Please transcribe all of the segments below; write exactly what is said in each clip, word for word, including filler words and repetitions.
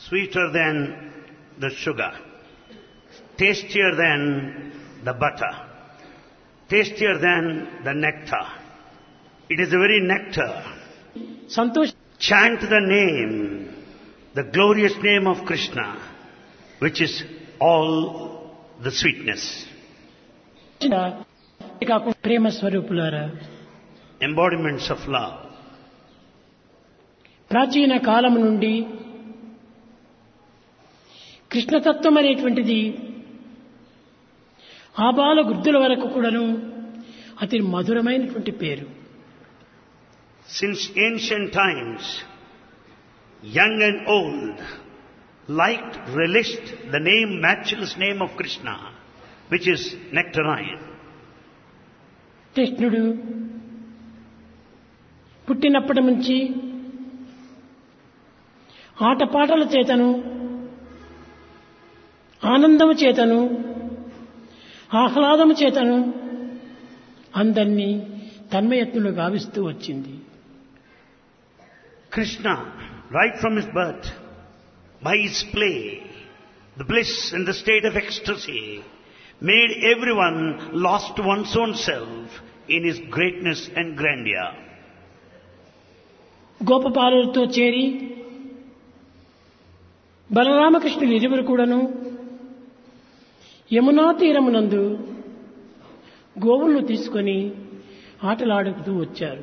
sweeter than the sugar, tastier than the butter, tastier than the nectar. It is the very nectar. సంతోష Chant the name, the glorious name of Krishna, which is all the sweetness. కాకుండా ప్రేమ స్వరూపులారా, Embodiments of love. ప్రాచీన కాలం నుండి కృష్ణతత్వం అనేటువంటిది ఆబాల వృద్ధుల వరకు కూడాను అతి మధురమైనటువంటి పేరు. Since ancient times, young and old liked, relished the name, matchless name of Krishna, which is nectarine. కృష్ణుడు పుట్టినప్పటి నుంచి ఆటపాటల చేతను, ఆనందము చేతను, ఆహ్లాదము చేతను అందరినీ తన్మయత్నులు గావిస్తూ వచ్చింది. Krishna, right from his birth, by his play, the bliss and the state of ecstasy, made everyone lost to one's own self in his greatness and grandeur. గోపబాలులతో చేరి బలరామకృష్ణులు ఇరువురు కూడాను యమునా తీరమునందు గోవులను తీసుకొని ఆటలాడుతూ వచ్చారు.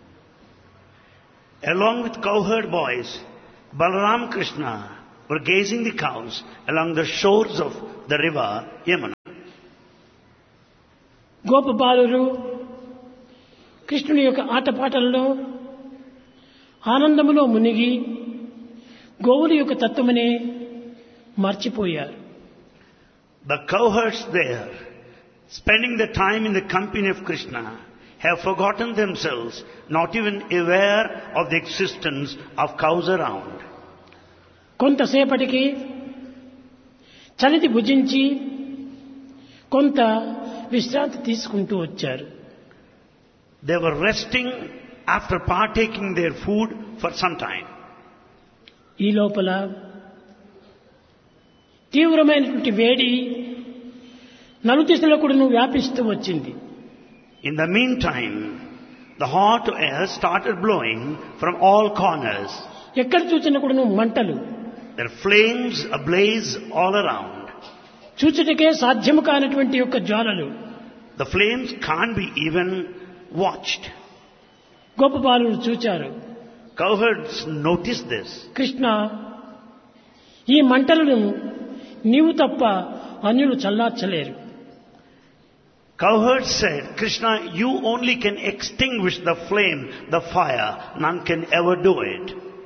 Along with cowherd boys, Balaram Krishna were gazing the cows along the shores of the river Yamuna. గోపబాలురు కృష్ణుని యొక్క ఆటపాటల్లో ఆనందములో మునిగి గోవుల యొక్క తత్వమనే మర్చిపోయారు. The cowherds there, spending the time in the company of Krishna, have forgotten themselves, not even aware of the existence of cows around. కొంతసేపటికి చలితి భుజించి కొంత విశ్రాంతి తీసుకుంటూ వచ్చారు. They were resting after partaking their food for some time. ఈ లోపల తీవ్రమైనటువంటి వేడి నలుదిశలో కూడా వ్యాపిస్తూ వచ్చింది. In the meantime, the hot air started blowing from all corners. ఎక్కడ చూసినా కూడా మంటలు, There are flames ablaze all around. చూచుటకే సాధ్యము కానటువంటి యొక్క జ్వాలలు. The flames can't be even watched. గోపబాలురు చూచారు. Cowherds noticed this. కృష్ణ, ఈ మంటలను నీవు తప్ప అన్యులు చల్లార్చలేరు. Cowherds said, Krishna, you only can extinguish the flame, the fire. None can ever do it.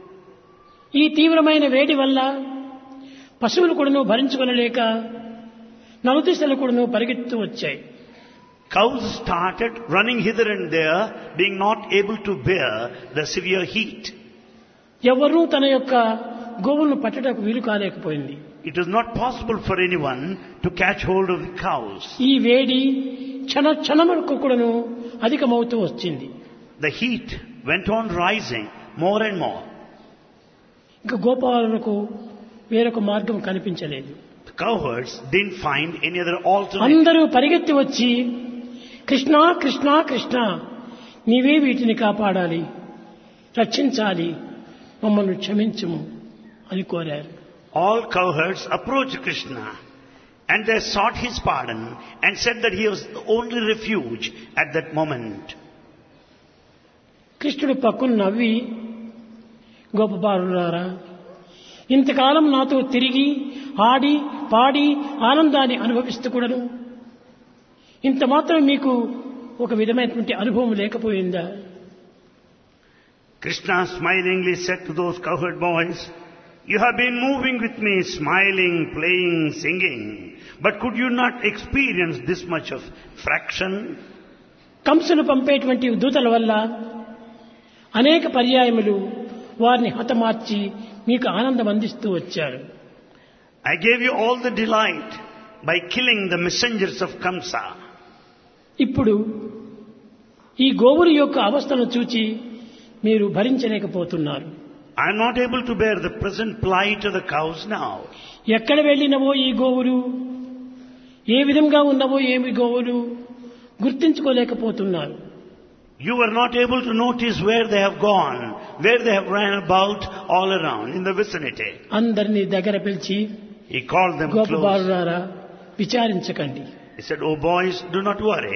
ఈ తీవ్రమైన వేడి వల్ల పశువులు కూడాను భరించుకొనలేక నలుదిశలు కూడాను పరిగెత్తు వచ్చాయి. Cows started running hither and there, being not able to bear the severe heat. ఎవరూ తన యొక్క గోవులను పట్టడానికి వీలు కాలేకపోయింది. It was not possible for anyone to catch hold of the cows. ఈ వేడి క్షణ క్షణములకు కూడాను అధికమవుతూ వచ్చింది. The heat went on rising more and more. ఇంకా గోపాలకు వేరొక మార్గం కనిపించలేదు. The cowherds didn't find any other alternative. అందరూ పరిగెత్తి వచ్చి కృష్ణ కృష్ణ కృష్ణ, నీవే వీటిని కాపాడాలి, రక్షించాలి, మమ్మల్ని క్షమించుము అని కోరారు. All cowherds approached Krishna and they sought his pardon and said that he was the only refuge at that moment. కృష్ణుడు పక్కున నవ్వి, గోపబాలులారా, ఇంతకాలం నాతో తిరిగి ఆడి పాడి ఆనందాన్ని అనుభవిస్తూ కూడాను ఇంత మాత్రం మీకు ఒక విధమైనటువంటి అనుభవం లేకపోయిందా? Krishna smilingly said to those cowherd boys, you have been moving with me, smiling, playing, singing, but could you not experience this much of fraction? కంసును పంపేటువంటి దూతల వల్ల అనేక పర్యాయములు వారిని హతమార్చి మీకు ఆనందం అందిస్తూ వచ్చారు. I gave you all the delight by killing the messengers of Kamsa. ఇప్పుడు ఈ గోవుల యొక్క అవస్థను చూచి మీరు భరించలేకపోతున్నారు. I am not able to bear the present plight of the cows now. ఎక్కడ వెళ్ళినవో ఈ గోవులు, ఏ విధంగా ఉన్నవో ఏమి గోవులు గుర్తించుకోలేకపోతున్నారు. You were not able to notice where they have gone, where they have ran about all around in the vicinity. అందరినీ దగ్గర పిలిచి, He called them గోప close. బాలురారా విచారించకండి. He said, "Oh boys, do not worry.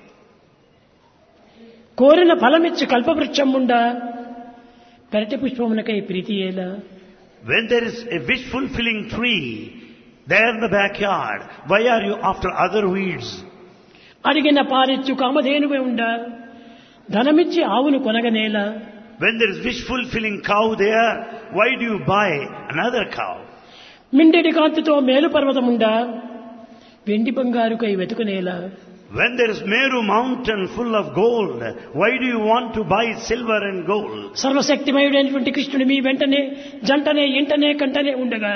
కోరిన ఫలమిచ్చి కల్పవృక్షముండా పెరటి పుష్పమునకై ప్రీతి ఏలా. When there is a wish-fulfilling tree there in the backyard, why are you after other weeds? అడిగిన పాలిచ్చు కామధేనువే ఉండా ధనమిచ్చి ఆవును కొనగనేలా. When there is wish-fulfilling cow there, why do you buy another cow? మిండెడి కాంతితో మేలు పర్వతముండా వెండి బంగారుకై వెతుకునేలా. When there is Meru mountain full of gold, why do you want to buy silver and gold? సర్వశక్తిమయుడైనటువంటి కృష్ణుడు మీ వెంటనే జంటనే ఇంటనే కంటనే ఉండగా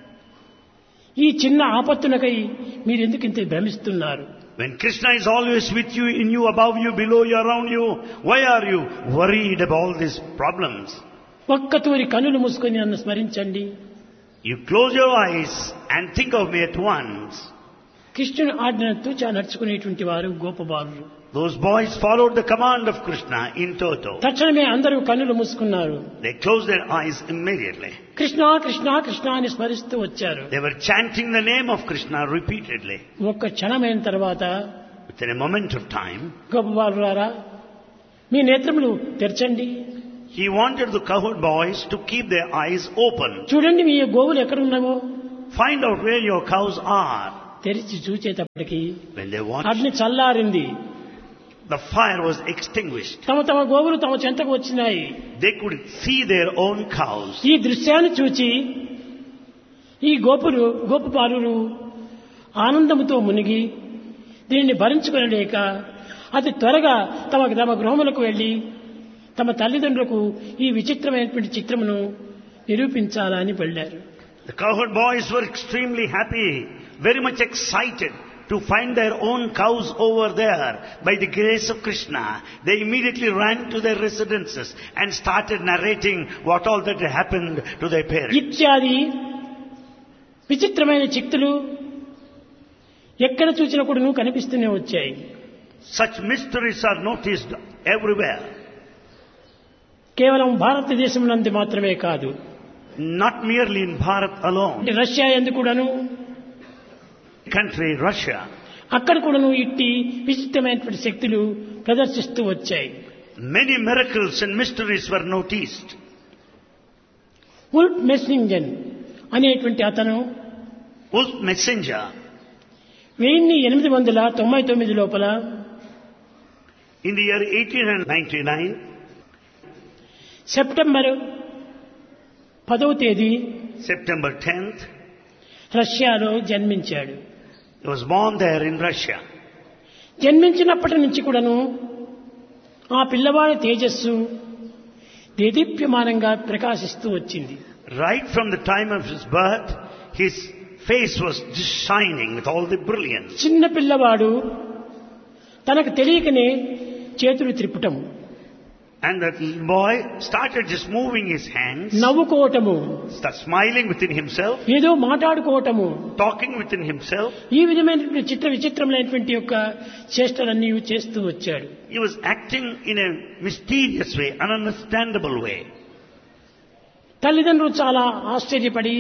ఈ చిన్న ఆపత్తునకై మీరెందుకు ఇంత భ్రమిస్తున్నారు? When Krishna is always with you, in you, above you, below you, around you, why are you worried about all these problems? ఒక్కతూరి కన్నులు మూసుకొని నన్ను స్మరించండి. You close your eyes and think of me at once. కృష్ణుని ఆజ్ఞను తూచా నడుచుకునేటువంటి వారు గోపబాలురు. Those boys followed the command of Krishna in toto. తక్షణమే అందరూ కన్నులు మూసుకున్నారు. They closed their eyes immediately. Krishna Krishna Krishna అని స్మరిస్తూ వచ్చారు. They were chanting the name of Krishna repeatedly. ఒక్క క్షణమైన తర్వాత Within a moment of time, గోపబాలురారా మీ నేత్రములు తెరచండి. he wanted the cowherd boys to keep their eyes open. చూడండి మీ గోవులు ఎక్కడున్నావో. Find out where your cows are. తెరిచి చూచేటప్పటికి When they watched, అగ్ని చల్లారింది. the fire was extinguished. తమ తమ గోవులు తమ చెంతకు వచ్చినాయి. They could see their own cows. ఈ దృశ్యాన్ని చూచి ఈ గోపులు గోపబాలురు ఆనందముతో మునిగి దీనిని భరించుకొనలేక అతి త్వరగా తమ తమ గృహములకు వెళ్లి తమ తల్లిదండ్రులకు ఈ విచిత్రమైనటువంటి చిత్రమును నిరూపించాలని వెళ్ళారు. The cowherd boys were extremely happy, very much excited to find their own cows over there. By the grace of Krishna, they immediately ran to their residences and started narrating what all that had happened to their parents. ఇత్యాది విచిత్రమైన చిత్తులు ఎక్కడ చూసినా కూడా కనిపిస్తూనే వచ్చాయి. Such mysteries are noticed everywhere. కేవలం భారతదేశం నందు మాత్రమే కాదు, Not merely in Bharat alone. Russia యందు కూడాను, Country Russia, అక్కడ కూడాను ఇట్టి విచిత్రమైనటువంటి శక్తులు ప్రదర్శిస్తూ వచ్చాయి. many miracles and mysteries were noticed. Wolf మెస్సింజన్ అనేటువంటి అతను Wolf Messenger, వెయ్యి ఎనిమిది వందల తొంభై తొమ్మిది లోపల in the year eighteen ninety-nine, September పదవ తేదీ September tenth, రష్యాలో జన్మించాడు. he was born there in Russia. జన్మించినప్పటి నుంచి కూడాను ఆ పిల్లవాడి తేజస్సు దేదీప్యమానంగా ప్రకాశిస్తూ వచ్చింది. Right from the time of his birth, his face was just shining with all the brilliance. చిన్న పిల్లవాడు తనకు తెలియకనే చేతులు త్రిప్పటం, And that little boy started just moving his hands, నవ్వుకోవటము, start smiling within himself, ఏదో మాట్లాడుకోవటము, talking within himself. ఈ విధమైనటువంటి చిత్ర విచిత్రమైనటువంటి యొక్క చేష్టలన్నీ చేస్తూ వచ్చాడు. He was acting in a mysterious way, ununderstandable way. తల్లిదండ్రులు చాలా ఆశ్చర్యపడి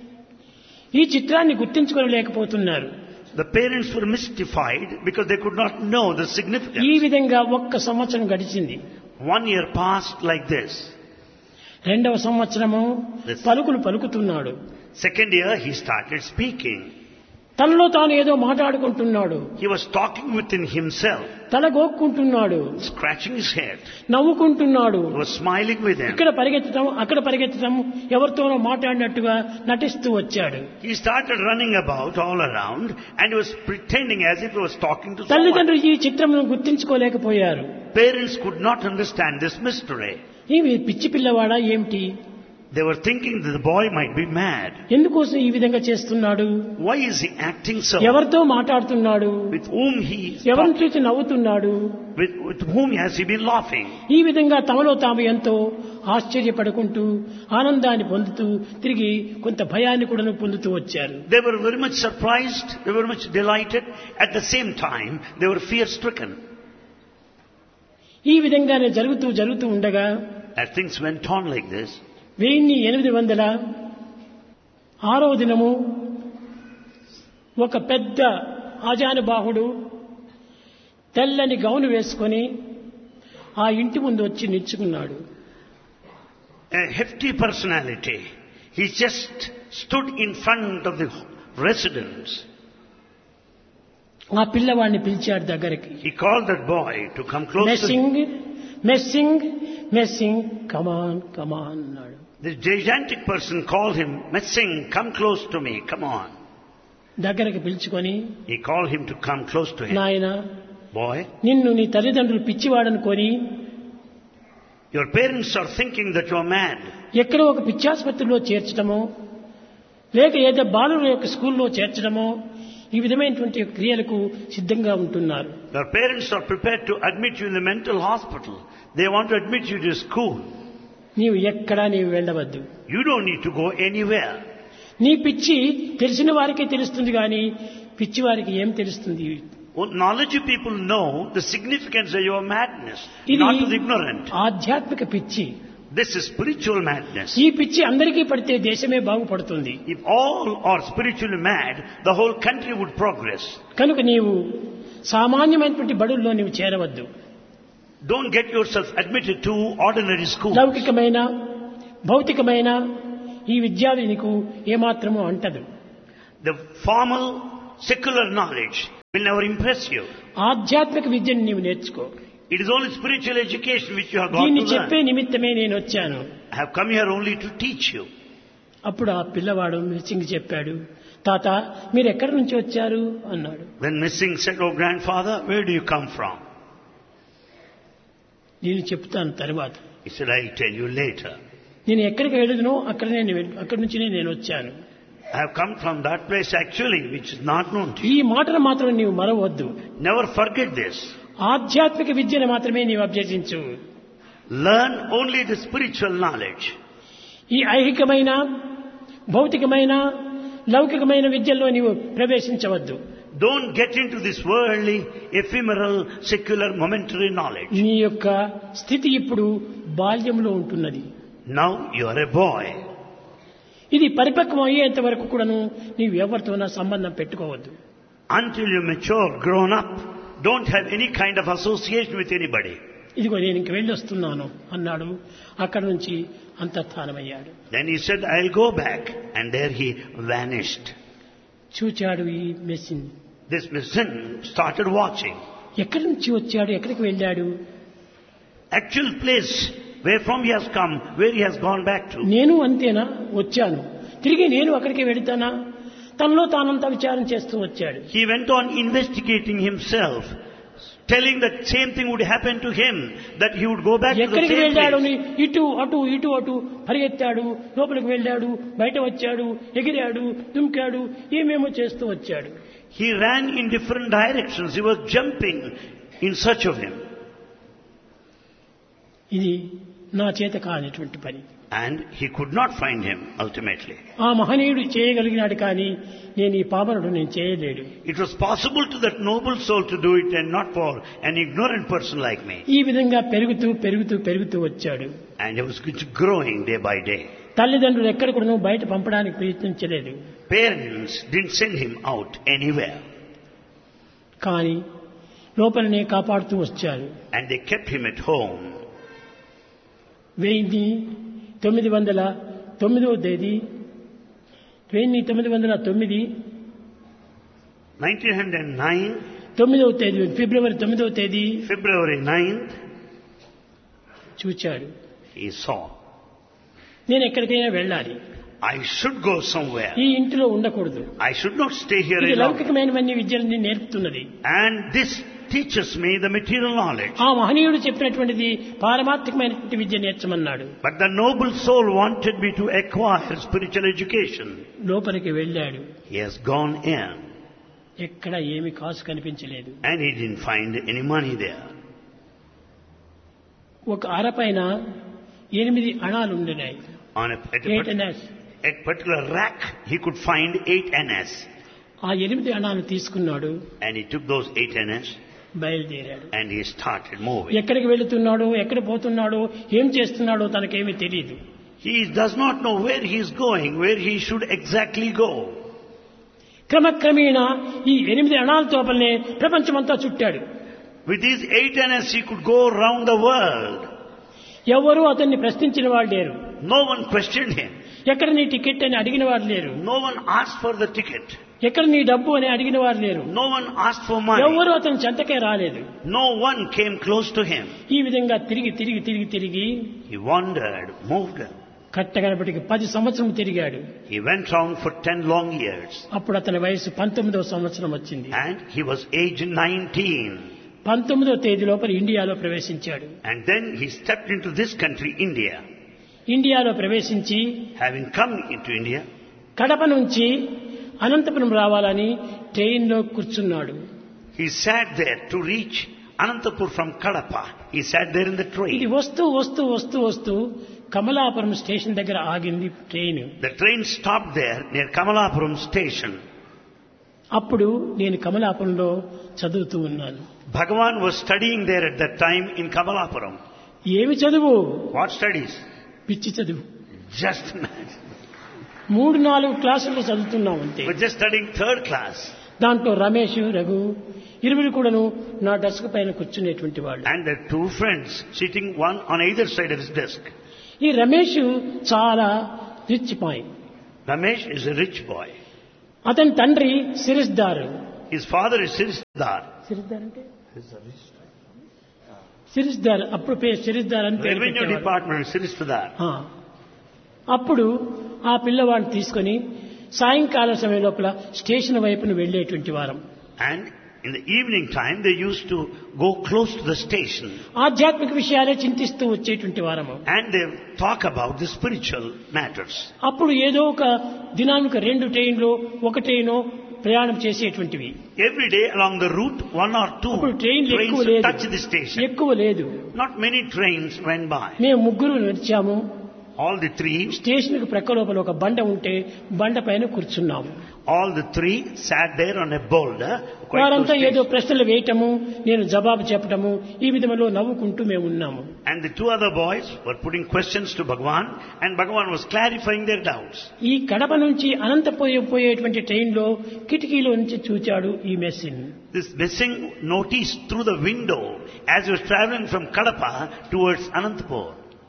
ఈ చిత్రాన్ని గుర్తించుకోలేకపోతున్నారు. The parents were mystified because they could not know the ఈ significance. విధంగా ఒక్క సంవత్సరం గడిచింది. One year passed like this. రెండవ సంవత్సరము పలుకులు పలుకుతున్నాడు. Second year, he started speaking. తనలో తాను ఏదో మాట్లాడుకుంటున్నాడు. He was talking within himself, తల గోక్కుంటున్నాడు, scratching his head. నవ్వుకుంటున్నాడు, He was smiling with him. ఇక్కడ పరిగెత్తడం అక్కడ పరిగెత్తడం, ఎవరితోనో మాట్లాడినట్టుగా నటిస్తూ వచ్చాడు. He started running about all around and he was pretending as if he was talking to someone. తల్లిదండ్రులు ఈ చిత్రమును గుర్తించుకోలేకపోయారు. Parents could not understand this mystery. ఈ పిచ్చి పిల్లవాడా ఏమిటి? They were thinking that the boy might be mad. ఎందుకోసం ఈ విధంగా చేస్తున్నాడు? Why is he acting so? ఎవరితో మాట్లాడుతున్నాడు? With whom he is ఎవరిని talking? చూసి నవ్వుతున్నాడు? With, with whom has he been laughing? ఈ విధంగా తమలో తాము ఎంతో ఆశ్చర్యపడుకుంటూ ఆనందాన్ని పొందుతూ తిరిగి కొంత భయాన్ని కూడా పొందుతూ వచ్చారు. They were very much surprised, they were much delighted, at the same time they were fear stricken. ఈ విధంగానే జరుగుతూ జరుగుతూ ఉండగా As things went on like this, వెయ్యి ఎనిమిది వందల ఆరవ దినము ఒక పెద్ద ఆజానుబాహుడు తెల్లని గౌను వేసుకొని ఆ ఇంటి ముందు వచ్చి నిల్చుకున్నాడు. a hefty personality, he just stood in front of the residence. ఆ పిల్లవాడిని పిలిచాడు దగ్గరికి. He called that boy to come close to him. Messing messing messing కమాన్ కమాన్ అన్నాడు. This gigantic person called him, Messing, come close to me, come on. దగ్గరికి పిలుచుకొని, He called him to come close to him. నాయనా, Boy, నిన్ను నీ తల్లిదండ్రులు పిచ్చివాడనుకొని your parents are thinking that you are mad. ఎక్కడో ఒక పిచ్చాసుపత్రిలో చేర్చడమో లేక ఏదో బాలుల యొక్క స్కూల్లో చేర్చడమో ఈ విధమైనటువంటి క్రియలకు సిద్ధంగా ఉంటున్నారు. Your parents are prepared to admit you in the mental hospital. They want to admit you to school. నీవు ఎక్కడా నీవు వెళ్ళవద్దు. You don't need to go anywhere. నీ పిచ్చి తెలిసిన వారికే తెలుస్తుంది కానీ పిచ్చి వారికి ఏం తెలుస్తుంది? Knowledge people know the significance of your madness, not to the ignorant. ఆధ్యాత్మిక పిచ్చి. This is spiritual madness. ఈ పిచ్చి అందరికీ పడితే దేశమే బాగుపడుతుంది. If all are spiritually mad, the whole country would progress. కనుక నీవు సామాన్యమైనటువంటి బడుల్లో నీవు చేరవద్దు. Don't get yourself admitted to ordinary schools. లౌకికమైన భౌతికమైన ఈ విద్య నీకు ఏమాత్రమూ అంటదు. The formal secular knowledge will never impress you. ఆధ్యాత్మిక విద్యను నీవు నేర్చుకో. It is only spiritual education which you have got దీన్ని to చెప్పే learn. నిమిత్తమే నేను వచ్చాను. I have come here only to teach you. అప్పుడు ఆ పిల్లవాడు మిస్సింగ్ చెప్పాడు, తాత మీరు ఎక్కడి నుంచి వచ్చారు అన్నాడు. Then Missing said, oh grandfather, where do you come from? నేను చెప్తాను తర్వాత. He said, I'll tell you later. నేను ఎక్కడికి వెళ్ళదునో అక్కడనే అక్కడి నుంచినే నేను వచ్చాను. I have come from that place actually which is not known to you. ఈ మాటను మాత్రం నీవు మరవద్దు. Never forget this. ఆధ్యాత్మిక విద్యను మాత్రమే నీవు అభ్యసించు. Learn only the spiritual knowledge. ఈ ఐహికమైన భౌతికమైన లౌకికమైన విద్యల్లో నీవు ప్రవేశించవద్దు. Don't get into this worldly, ephemeral, secular, momentary knowledge. నీ యొక్క స్థితి ఇప్పుడు బాల్యంలో ఉంటున్నది. Now you are a boy. ఇది పరిపక్వం అయ్యేంత వరకు కూడాను నీవు ఎవరితోనా సంబంధం పెట్టుకోవద్దు. Until you mature, grown up, don't have any kind of association with anybody. ఇదిగో నేను ఇంక వెళ్ళి వస్తున్నాను అన్నాడు. అక్కడి నుంచి అంతర్ధానమయ్యాడు. Then he said, I'll go back. And there he vanished. చూచాడు ఈ మెస్సిన్. This Messing started watching. ఎక్కడి నుంచి వచ్చాడు, ఎక్కడికి వెళ్ళాడు? Actual place where from he has come, where he has gone back to. నేను అంతేనా వచ్చాను, తిరిగి నేను అక్కడికి వెళతానా? తనలో తానంతా విచారం చేస్తూ వచ్చాడు. He went on investigating himself, telling that same thing would happen to him, that he would go back to the ఎక్కడికి same వెళ్ళాడు? place. ఇటు అటు ఇటు అటు పరిగెత్తాడు, లోపలికి వెళ్ళాడు, బయట వచ్చాడు, ఎగిరాడు, దుమికాడు, ఏమేమో చేస్తూ వచ్చాడు. He ran in different directions. He was jumping in search of him. ఇది నా చేత కానిటువంటి పని. And he could not find him ultimately. ఆ మహనీయుడు చేయగలిగినాడు కానీ నేను ఈ పామరుడు నేను చేయలేడు. It was possible to that noble soul to do it and not for an ignorant person like me. ఈ విధంగా పెరుగుతూ పెరుగుతూ పెరుగుతూ వచ్చాడు. And he was growing day by day. తల్లిదండ్రులు ఎక్కడ కూడా బయట పంపడానికి ప్రయత్నించలేదు. Parents didn't send him out anywhere. కానీ లోపలనే కాపాడుతూ వచ్చారు. And they kept him at home. వెయ్యి తొమ్మిది వందల తొమ్మిదవ తేదీ వెయ్యి తొమ్మిది వందల తొమ్మిది nineteen oh nine, తొమ్మిదవ తేదీ ఫిబ్రవరి తొమ్మిదవ తేదీ February ninth, చూచాడు. he saw, నేను ఎక్కడికైనా వెళ్ళాలి, I should go somewhere. ఈ ఇంటిలో ఉండకూడదు. I should not stay here ఇది alone. లౌకికమైనవన్నీ విద్యలని నేర్పుతున్నది. And this teaches me the material knowledge. ఆ మహనీయుడు చెప్పినటువంటిది పారమార్థికమైనటువంటి విద్య నేర్చమన్నాడు. But the noble soul wanted me to acquire spiritual education. లోపలికి వెళ్ళాడు. He has gone in. ఎక్కడ ఏమి కాసు కనిపించలేదు. And he didn't find any money there. ఒక అరపైన ఎనిమిది అణాలు ఉండినాయి. On a, at, a, eight NS. at particular rack, he could find eight annas. ఆ ఎనిమిది అణాలు తీసుకున్నాడు. And he took those eight annas బయలుదేరాడు. and he started moving. ఎక్కడికి వెళుతున్నాడో, ఎక్కడ పోతున్నాడో, ఏం చేస్తున్నాడో తనకేమీ తెలియదు. He does not know where he is going, where he should exactly go. క్రమక్రమేణా ఈ ఎనిమిది అణాల తోపలనే ప్రపంచమంతా చుట్టాడు. With these eight annas, he could go around the world. ఎవరూ అతన్ని ప్రశ్నించిన వాళ్ళు లేరు. No one questioned him. ఎక్కడ నీ టికెట్ అని అడిగిన వారు లేరు. No one asked for the ticket. ఎక్కడ నీ డబ్బు అని అడిగిన వారు లేరు. No one asked for money. ఎవరు అతని చెంతకే రాలేదు. No one came close to him. ఈ విధంగా తిరిగి తిరిగి తిరిగి తిరిగి He wandered, moved. కట్టగనపటికి పది సంవత్సరం తిరిగాడు. He went round for ten long years. అప్పుడు అతని వయసు పంతొమ్మిదవ సంవత్సరం వచ్చింది. And he was aged nineteen. పంతొమ్మిదవ తేదీ లోపల ఇండియాలో ప్రవేశించాడు. And then he stepped into this country, India. ఇండియాలో ప్రవేశించి Having come into India, Kadapa నుంచి అనంతపురం రావాలని ట్రైన్లో కూర్చున్నాడు. he sat there to reach Anantapur from Kadapa. He sat there in the ఇది train. వస్తూ వస్తూ వస్తూ వస్తూ కమలాపురం స్టేషన్ దగ్గర ఆగింది train. The train stopped there near Kamalapuram station. అప్పుడు నేను కమలాపురంలో చదువుతూ ఉన్నాను. Bhagavan was studying there at that time in Kamalapuram. ఏమి చదువు? What studies? పిచ్చి చదువు. Just imagine. మూడు నాలుగు క్లాసుల్లో చదువుతున్నాం అంతే. We're just studying third class. దాంట్లో రమేష్, రఘు ఇరువురు కూడాను నా డెస్క్ పైన కూర్చునేటువంటి వాళ్ళు. And there are two friends sitting one on either side of his desk. ఈ రమేష్ చాలా rich bye. Ramesh is a rich boy. అతని తండ్రి సిరిస్దార్. His father is Sirisdar. సిరిస్దార్ అంటే సిరిస్దార్. అప్పుడు పేరు సిరిస్దార్ అని పేరు Revenue పెట్టేవారు. department, Sirisdar. ఆ. అప్పుడు ఆ పిల్లవాడిని తీసుకొని సాయంకాల సమయం లోపల స్టేషన్ వైపును వెళ్లేటువంటి వారం. And in the evening time, they used to go close to the station. ఆధ్యాత్మిక విషయాలే చింతిస్తూ వచ్చేటువంటి వారము. And they talk about the spiritual matters. అప్పుడు ఏదో ఒక దినానికి రెండు ట్రైన్లు ఒక ట్రైను ప్రయాణం చేసేటువంటివి. Every day along the route, one or two అప్పుడు ట్రైన్లు ఎక్కువ trains లేదు. touch the station. ఎక్కువ లేదు. Not many trains went by. మేము ముగ్గురు నడిచాము. All the three, స్టేషన్ కు ప్రక్క లోపల ఒక బండ ఉంటే బండ పైన కూర్చున్నాము. all the three sat there on a boulder. quite వారంతా close to ఏదో station. ప్రశ్నలు వేయటము, నేను జవాబు చెప్పటము, ఈ విధంలో నవ్వుకుంటూ మేము ఉన్నాము. And the two other boys were putting questions to Bhagavan, and Bhagavan was clarifying their doubts. ఈ కడప నుంచి అనంతపురం పోయేటువంటి ట్రైన్ లో కిటికీలో నుంచి చూచాడు ఈ మెస్సిన్. This missing noticed through the window as he was traveling from Kadapa towards Anantapur.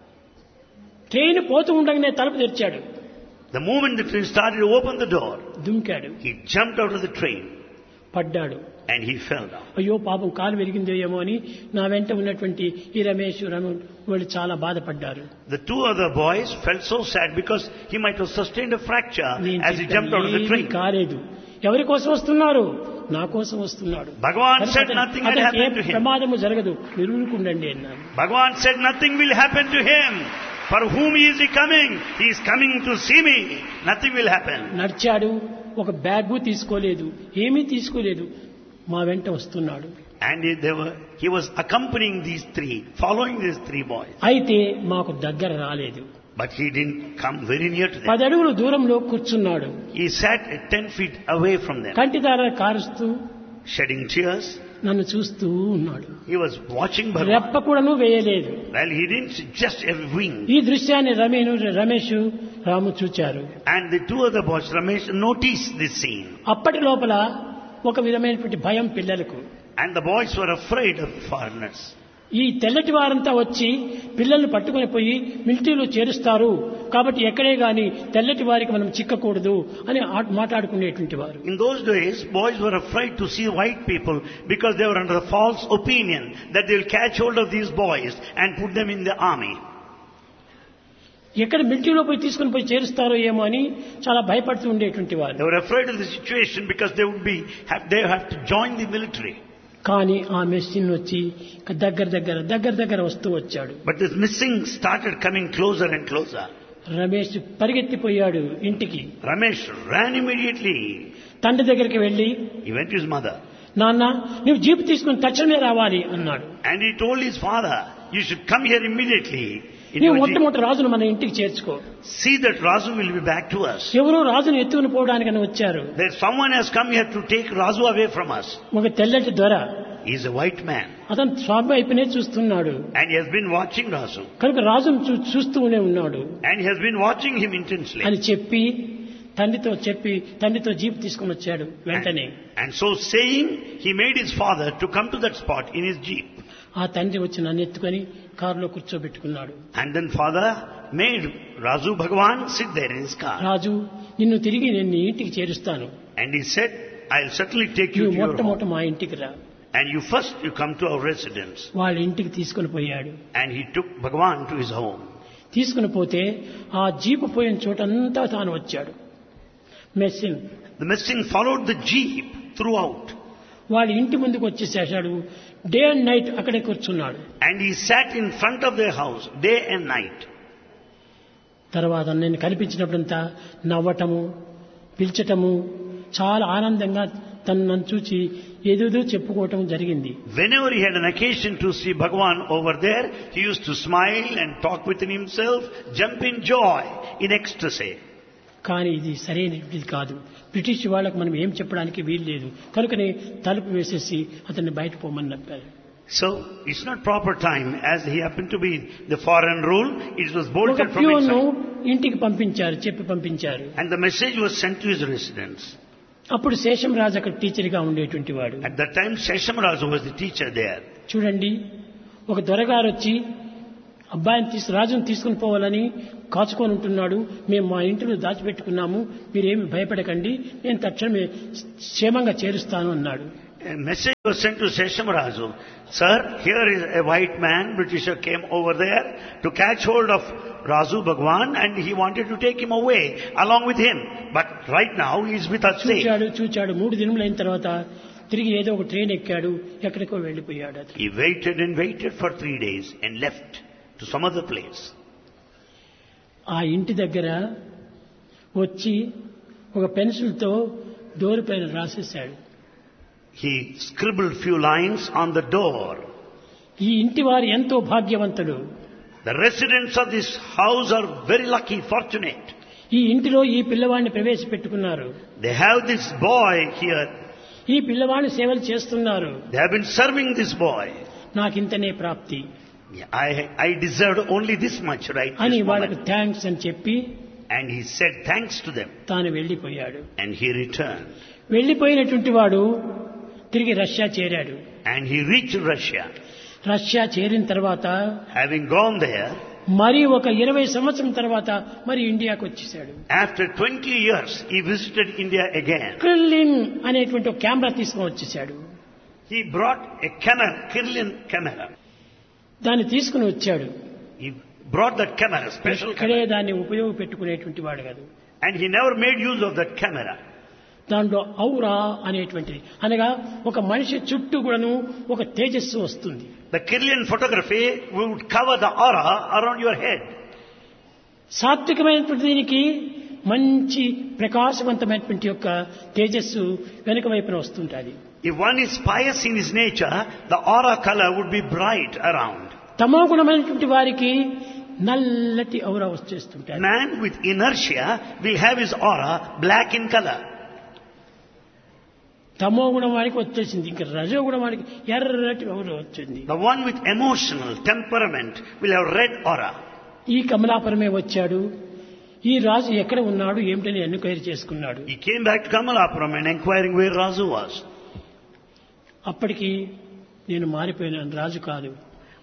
Train పోతూ ఉండగానే తలుపు తెరిచాడు. The moment the train started to open the door, దుంకాడు. he jumped out of the train పడ్డాడు. and he fell down. అయ్యో పాపం కాలు విరిగిందో ఏమో అని నా వెంట ఉన్నటువంటి ఈ రమేష్ రమణ్ వాళ్ళు చాలా బాధపడ్డారు. The two other boys felt so sad because he might have sustained a fracture నేను as he jumped out of the ఏమీ train. కాలేదు. ఎవరి కోసం వస్తున్నారు? నా కోసం వస్తున్నాడు. Bhagavan said అతనికి- nothing had అతనికి ఏ happened to him. ప్రమాదము జరగదు, నిరుకుండండి అన్నాను. Bhagavan said nothing will happen to him. For whom is he coming? He is coming to see me. Nothing will happen. నడిచాడు. ఒక బ్యాగు తీసుకోలేదు, ఏమీ తీసుకోలేదు, మా వెంట వస్తున్నాడు. And he, they were, he was accompanying these three, following these three boys. అయితే మాకు దగ్గర రాలేదు. But he didn't come very near to them. పది అడుగులు దూరంలో కూర్చున్నాడు. He sat at ten feet away from them, కంటిదార కారుస్తూ shedding tears. నన్ను చూస్తూ ఉన్నాడు. He was watching Bhagavan. రెప్ప కూడాను వేయలేదు. Well, he didn't just a wing. ఈ దృశ్యాన్ని రమేను రమేష్ రాము చూచారు. And the two other boys, Ramesh, noticed this scene. అప్పటి లోపల ఒక విధమైనటువంటి భయం పిల్లలకు. And the boys were afraid of foreigners. ఈ తెల్లటి వారంతా వచ్చి పిల్లల్ని పట్టుకొని పోయి మిలిటరీలో చేరుస్తారు కాబట్టి ఎక్కడే గాని తెల్లటి వారికి మనం చిక్కకూడదు అని ఆ- మాట్లాడుకునేటువంటి వారు. In those days, boys were afraid to see white people because they were under the false opinion that they will catch hold of these boys and put them in the army. ఎక్కడ మిలిటరీలో పోయి తీసుకుని పోయి చేరుస్తారో ఏమో అని చాలా భయపడుతూ ఉండేటువంటి వారు. They were afraid of the situation because they would be, have, they have to join the military. కానీ ఆ మెషిన్ వచ్చి దగ్గర దగ్గర దగ్గర దగ్గర వస్తూ వచ్చాడు. But this missing started coming closer and closer. Ramesh పరిగెత్తిపోయాడు ఇంటికి. Ramesh ran immediately. తండ్రి దగ్గరికి వెళ్లి, He went to his mother. నాన్న నువ్వు జీపు తీసుకుని తక్షణమే రావాలి అన్నాడు. And he told his father, you should come here immediately. in నీవు your jeep. మొట్టమొదటి రాజును మన ఇంటికి చేర్చుకో. See that Razu will be back to us. ఎవరో రాజును ఎత్తుకుని పోవడానికని వచ్చారు. There someone has come here to take Razu away from us. ఒక తెల్లటి దొర. He is a white man. అతను స్వామి వైపునే చూస్తున్నాడు. And he has been watching Razu. కనుక రాజును చూ- చూస్తూనే ఉన్నాడు And he has been watching him intensely. అని చెప్పి తండ్రితో చెప్పి తండ్రితో జీప్ తీసుకుని వచ్చాడు వెంటనే. And, and so saying, he made his father to come to that spot in his jeep. ఆ తండ్రి వచ్చి నన్ను ఎత్తుకొని కారులో కూర్చోబెట్టుకున్నాడు. And then father made Razu Bhagwan sit there in his car. రాజు నిన్ను తిరిగి నేను నీ ఇంటికి చేరుస్తాను. And he said, I'll certainly take you నువ్వు to your home. మొట్టమొదట మా ఇంటికి రా. And you first, you come to our residence. వాళ్ళ ఇంటికి తీసుకుని పోయాడు. And he took Bhagwan to his home. తీసుకుని పోతే ఆ జీపు పోయిన చోటంతా తాను వచ్చాడు. Messing The Messing followed the jeep throughout. వాళ్ళ ఇంటి ముందుకు వచ్చేసేసాడు. డే అండ్ నైట్ అక్కడే కూర్చున్నాడు. And he sat in front of their house day and night. తర్వాత నేను కనిపించినప్పుడంతా నవ్వటము పిలిచటము చాలా ఆనందంగా తను నన్ను చూచి ఏదేదో చెప్పుకోవటం జరిగింది. Whenever he had an occasion to see Bhagwan over there, he used to smile and talk within himself, jump in joy, in ecstasy. కానీ ఇది సరైనది కాదు. బ్రిటిష్ వాళ్ళకు మనం ఏం చెప్పడానికి వీలు లేదు. కనుకనే తలుపు వేసేసి అతన్ని బయట పోమని చెప్పారు. So, it's not proper time. As he happened to be the foreign rule, it was ఒక bolted from ప్యూను inside. ఇంటికి పంపించారు, చెప్పి పంపించారు. And the message was sent to his residence. అప్పుడు శేషం రాజు అక్కడ టీచర్గా ఉండేటువంటి వాడు. At that time, Seshamarazu was the teacher there. చూడండి, ఒక దొరగారు వచ్చి అబ్బాయిని తీసు రాజును తీసుకుని పోవాలని కాచుకొని ఉంటున్నాడు. మేము మా ఇంటిలో దాచిపెట్టుకున్నాము, మీరేమి భయపడకండి, నేను తక్షణమే క్షేమంగా చేరుస్తాను అన్నాడు. A message was sent to Seshamarazu. Sir, here is a white man, Britisher came over there to catch hold of Razu Bhagwan and he wanted to take him away along with him. But right now he is with us safe. చూచాడు చూచాడు మూడు దినములైన తర్వాత తిరిగి ఏదో ఒక train ఎక్కాడు, ఎక్కడికో వెళ్ళిపోయాడు. అతను He waited and waited for three days and left to some other place. ఆ ఇంటి దగ్గర వచ్చి ఒక పెన్సిల్తో డోర్ పైన రాసేశాడు. He scribbled few lines on the door. ఈ ఇంటి వారు ఎంతో భాగ్యవంతుడు. The residents of this house are very lucky, fortunate. ఈ ఇంటిలో ఈ పిల్లవాడిని ప్రవేశపెట్టుకున్నారు. They have this boy here. ఈ పిల్లవాడిని సేవలు చేస్తున్నారు. They have been serving this boy. నాకింతనే ప్రాప్తి I, I deserved only this much right అని this వాళ్ళకు moment. థ్యాంక్స్ అని చెప్పి And he said thanks to them. తాను వెళ్ళిపోయాడు. And he returned. వెళ్ళిపోయినటువంటి వాడు తిరిగి రష్యా చేరాడు. And he reached Russia. Russia చేరిన తర్వాత Having gone there, మరి ఒక ఇరవై సంవత్సరం తర్వాత మరి ఇండియాకు వచ్చేసాడు. after twenty years, he visited India again. క్రిల్లిన్ అనేటువంటి ఒక కెమెరా తీసుకొని వచ్చేసాడు. He brought a camera, Kirlian camera. దాన్ని తీసుకుని వచ్చాడు. He brought that camera, special ఇక్కడే camera. దాన్ని ఉపయోగపెట్టుకునేటువంటి వాడు కాదు. And he never made use of that camera. దాంట్లో ఔరా అనేటువంటిది అనగా ఒక మనిషి చుట్టూ కూడాను ఒక తేజస్సు వస్తుంది. The Kirlian photography would cover the aura around your head. సాత్వికమైనటువంటి దీనికి మంచి ప్రకాశవంతమైనటువంటి యొక్క తేజస్సు వెనుక వైపున వస్తుంటుంది. If one is pious in his nature, the aura color would be bright around. తమో గుణమైనటువంటి వారికి నల్లటి ఔరా వచ్చేస్తుంటాయి. Man with inertia will have his aura black in color. తమో గుణం వారికి వచ్చేసింది, ఇంకా రజో గుణం వారికి ఎర్రటి ఔరా వచ్చింది. The one with emotional temperament will have red aura. ఈ కమలాపురమే వచ్చాడు. ఈ రాజు ఎక్కడ ఉన్నాడు ఏమిటని ఎన్క్వైరీ చేసుకున్నాడు. He came back to Kamalapuram and inquiring where Razu was. అప్పటికి నేను మారిపోయినాను, రాజు కాదు.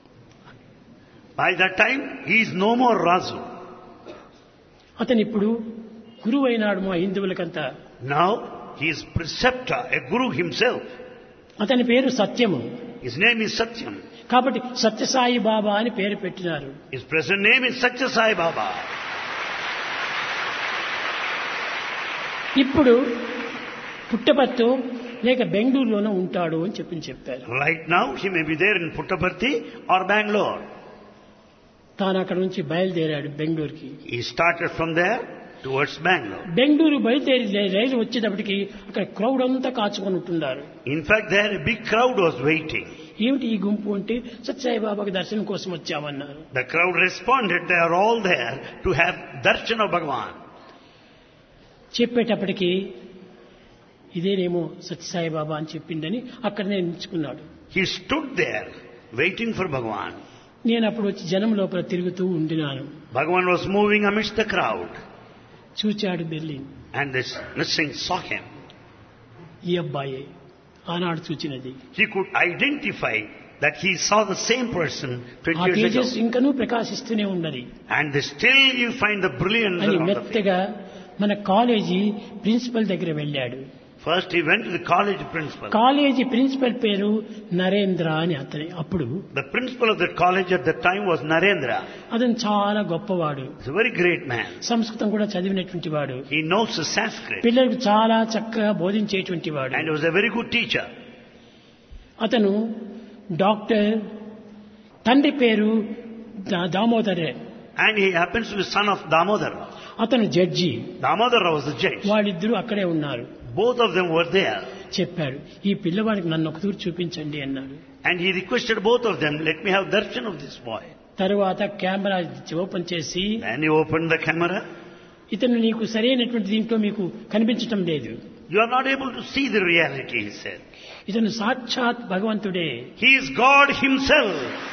By that time, he is no more Razu. అతను ఇప్పుడు గురువు అయినాడు మా హిందువులకంతా. Now, he is preceptor, a guru himself. అతని పేరు సత్యము. His name is Satyam. కాబట్టి సత్యసాయి బాబా అని పేరు పెట్టినారు. His present name is Satya Sai Baba. ఇప్పుడు పుట్టపర్తి లేక బెంగళూరులోనే ఉంటాడు అని చెప్పి చెప్పారు. Right now, he may be there in Puttaparthi or Bangalore. తాను అక్కడ నుంచి బయలుదేరాడు బెంగళూరుకి. He started from there towards Bangalore. Bengaluru బయలుదేరి రైలు వచ్చేటప్పటికి అక్కడ క్రౌడ్ అంతా కాచుకొని ఉంటున్నారు. In fact, there a big crowd was waiting. ఏమిటి ఈ గుంపు అంటే సత్యసాయి బాబాకి దర్శనం కోసం వచ్చామన్నారు. The crowd responded, they are all there to have darshan of Bhagavan. చెప్పేటప్పటికి ఇదేనేమో సత్యసాయి బాబా అని చెప్పిందని అక్కడనే నిల్చుకున్నాడు. He stood there waiting for Bhagavan. నేను అప్పుడు వచ్చి జనం లోపల తిరుగుతూ ఉండినాను. Bhagavan was moving amidst the crowd. చూచాడు Berlin. And this Nrsimh saw him. ఈ అబ్బాయే ఆనాడు చూచినది. He could identify that he saw the same person twenty ఆ years తేజస్ ago. ఇంకనూ ప్రకాశిస్తూనే ఉన్నది. And still you find the brilliance అని around the face. మెత్తగా మన కాలేజీ ప్రిన్సిపల్ దగ్గర వెళ్ళాడు. First he went to the college principal. College principal పేరు నరేంద్ర అని అతని. అప్పుడు The principal of that college at that time was Narendra. అతను చాలా గొప్పవాడు. He's a very great man. సంస్కృతం కూడా చదివినటువంటి వాడు. He knows the Sanskrit. పిల్లలకు చాలా చక్కగా బోధించేటువంటి వాడు. And he was a very good teacher. అతను డాక్టర్, తండ్రి పేరు దా- దామోదరే. And he happens to be son of Damodara. అతను judge. Damodara was the judge. వాళ్ళిద్దరూ అక్కడే ఉన్నారు. Both of them were there. చెప్పాడు, ఈ పిల్లవాడికి నన్ను ఒక తూరు చూపించండి అన్నాడు. And he requested both of them, let me have darshan of this boy. తరువాత కెమెరా ఓపెన్ చేసి, Then he opened the camera. ఇతను నీకు సరైనటువంటి దీంట్లో మీకు కనిపించటం లేదు. You are not able to see the reality, he said. ఇతను సాక్షాత్ భగవంతుడే. He is God himself.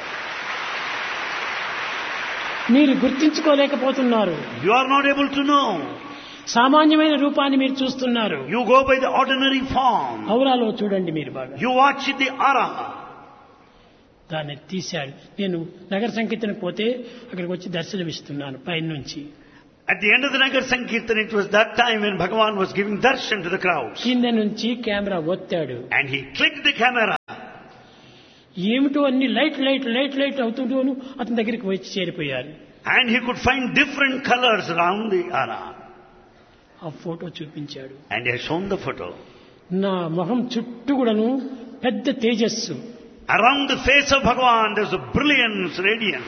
మీరు గుర్తించుకోలేకపోతున్నారు. You are not able to know. సామాన్యమైన రూపాన్ని మీరు చూస్తున్నారు. You go by the ordinary form. ఔరాలో చూడండి మీరు బాగా. You watch the aura. దాన్ని తీశాడు. నేను నగర సంకీర్తన పోతే అక్కడికి వచ్చి దర్శనమిస్తున్నాను పైన నుంచి. At the end of the Nagar Sankirtan, it was that time when Bhagavan was giving darshan to the crowds. కింద నుంచి camera ఒత్తాడు. And he clicked the camera. ఏమిటో అన్ని లైట్ లైట్ లైట్ లైట్ అవుతుంటూను అతని దగ్గరికి వచ్చి చేరిపోయారు. And he could find different colors around the aura. ఆ photo చూపించాడు. And he has shown the photo. నా మొహం చుట్టూ కూడాను పెద్ద తేజస్సు. Around the face of Bhagavan, there's a brilliance, radiance.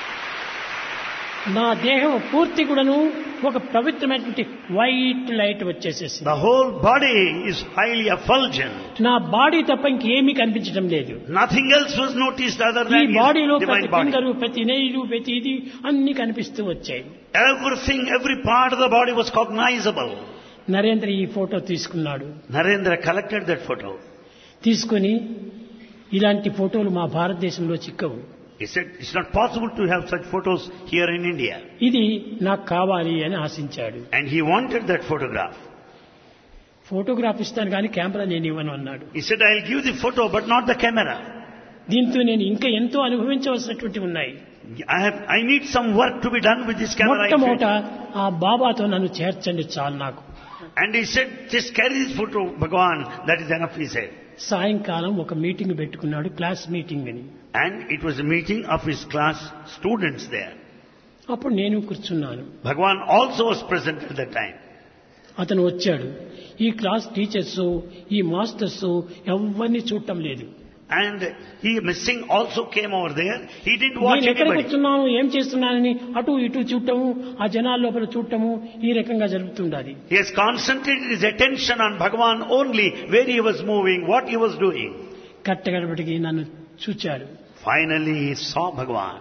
నా దేహం పూర్తి కూడాను ఒక పవిత్రమైనటువంటి white light వచ్చేసేసింది. The whole body is highly effulgent. నా బాడీ తప్ప ఇంకేమీ కనిపించడం లేదు. Nothing else was noticed other ఈ than బాడీలో his ప్రతి divine body. ఫింగరు, ప్రతి నెయిలు, ప్రతి ఇది అన్ని కనిపిస్తూ వచ్చాయి. Everything, every part of the body was cognizable. Narendra ఈ ఫోటో తీసుకున్నాడు. Narendra collected that photo. తీసుకొని ఇలాంటి ఫోటోలు మా భారతదేశంలో చిక్కవు. He said, it's not possible to have such photos here in India. ఇది నాకు కావాలి అని ఆశించాడు. And he wanted that photograph. Photograph ఇస్తాను కానీ కెమెరా నేను ఇవ్వను అన్నాడు. He said, I'll give the photo, but not the camera. దీంతో నేను ఇంకా ఎంతో అనుభవించవలసినటువంటి ఉన్నాయి. I have, I need some work to be done with this camera. మొట్టమొదట ఆ బాబాతో నన్ను చేర్చండి చాలు నాకు. And he said, just carry this photo, Bhagavan, that is enough, he said. సాయంకాలం ఒక మీటింగ్ పెట్టుకున్నాడు, క్లాస్ మీటింగ్ అని. And it was a meeting of his class students there. అప్పుడు నేను కూర్చున్నాను. Bhagavan also was present at that time. అతను వచ్చాడు. ఈ క్లాస్ టీచర్స్, ఈ మాస్టర్స్ ఎవరిని చూడటం లేదు. And he missing also came over there. He didn't watch నేను ఎక్కడ anybody. కూర్చున్నాను, ఏం చేస్తున్నానని అటు ఇటు చూడటము, ఆ జనాల లోపల చూడటము ఈ రకంగా జరుగుతుండాలి. He has concentrated his attention on Bhagavan only, where he was moving, what he was doing. కట్టగడపటికి నన్ను చూచాడు. Finally he saw Bhagavan.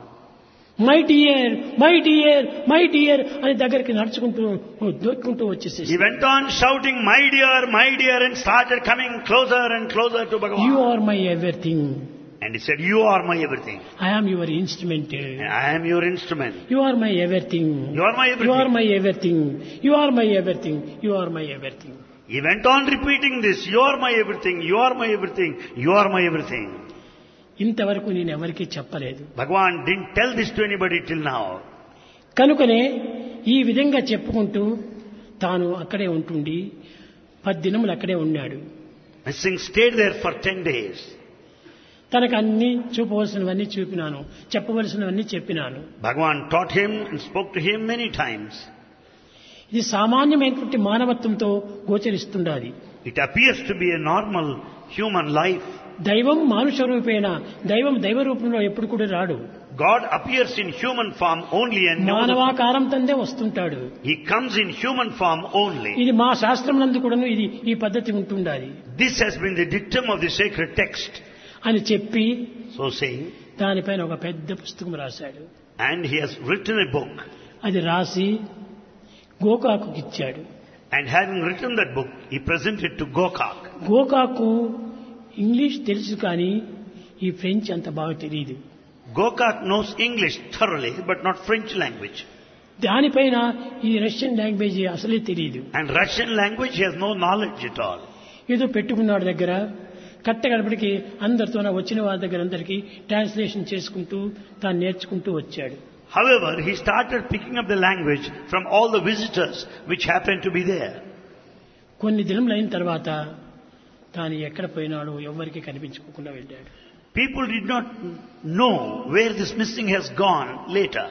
My dear, my dear, my dear అని దగ్గరికి నడుచుకుంటూ దొక్కుంటూ వచ్చేసి, He went on shouting, my dear, my dear, and started coming closer and closer to Bhagavan. You are my everything. And he said, you are my everything. I am your instrument. I am your instrument. You are my everything. You are my you everything. Are my everything. You are my everything. You are my everything. He went on repeating this, you are my everything, you are my everything, you are my everything. ఇంతవరకు నేను ఎవరికీ చెప్పలేదు. Bhagavan didn't tell this to anybody till now. కనుకనే ఈ విధంగా చెప్పుకుంటూ తాను అక్కడే ఉంటుండి పది దినములు అక్కడే ఉన్నాడు. Missing stayed there for ten days. తనకు అన్ని చూపవలసినవన్నీ చూపినాను, చెప్పవలసినవన్నీ చెప్పినాను. Bhagavan taught him and spoke to him many times. ఇది సామాన్యమైనటువంటి మానవత్వంతో గోచరిస్తుండాలి. It appears to be a normal human life. దైవం మానుష రూపేణ, దైవం దైవ రూపంలో ఎప్పుడు కూడా రాడు. God appears in human form only and no other. మానవాకారం తందే వస్తుంటాడు. He comes in human form only. ఇది మా శాస్త్రం నందు కూడాను ఇది ఈ పద్ధతి ఉంటుండాలి. This has been the dictum of the sacred text. అని చెప్పి So saying, దానిపైన ఒక పెద్ద పుస్తకం రాశాడు. and he has written a book. అది రాసి గోకాకుకి ఇచ్చాడు. And having written that book, he presented to Gokak. గోకాకు English తెలుసు కానీ ఈ ఫ్రెంచ్ అంత బాగా తెలియదు. Gokak knows English thoroughly, but not French language. దానిపైన ఈ రష్యన్ లాంగ్వేజ్ అసలే తెలియదు. And Russian language he has no knowledge at all. ఏదో పెట్టుకున్నాడు దగ్గర కట్ట గడపడికి అందరితో వచ్చిన వారి దగ్గర అందరికీ ట్రాన్స్లేషన్ చేసుకుంటూ తాను నేర్చుకుంటూ వచ్చాడు. However, he started picking up the language from all the visitors which happened to be there. కొన్ని దినములు అయిన తర్వాత తాను ఎక్కడ పోయినాడో ఎవరికి కనిపించుకోకుండా వెళ్ళాడు. People did not know where this missing has gone later.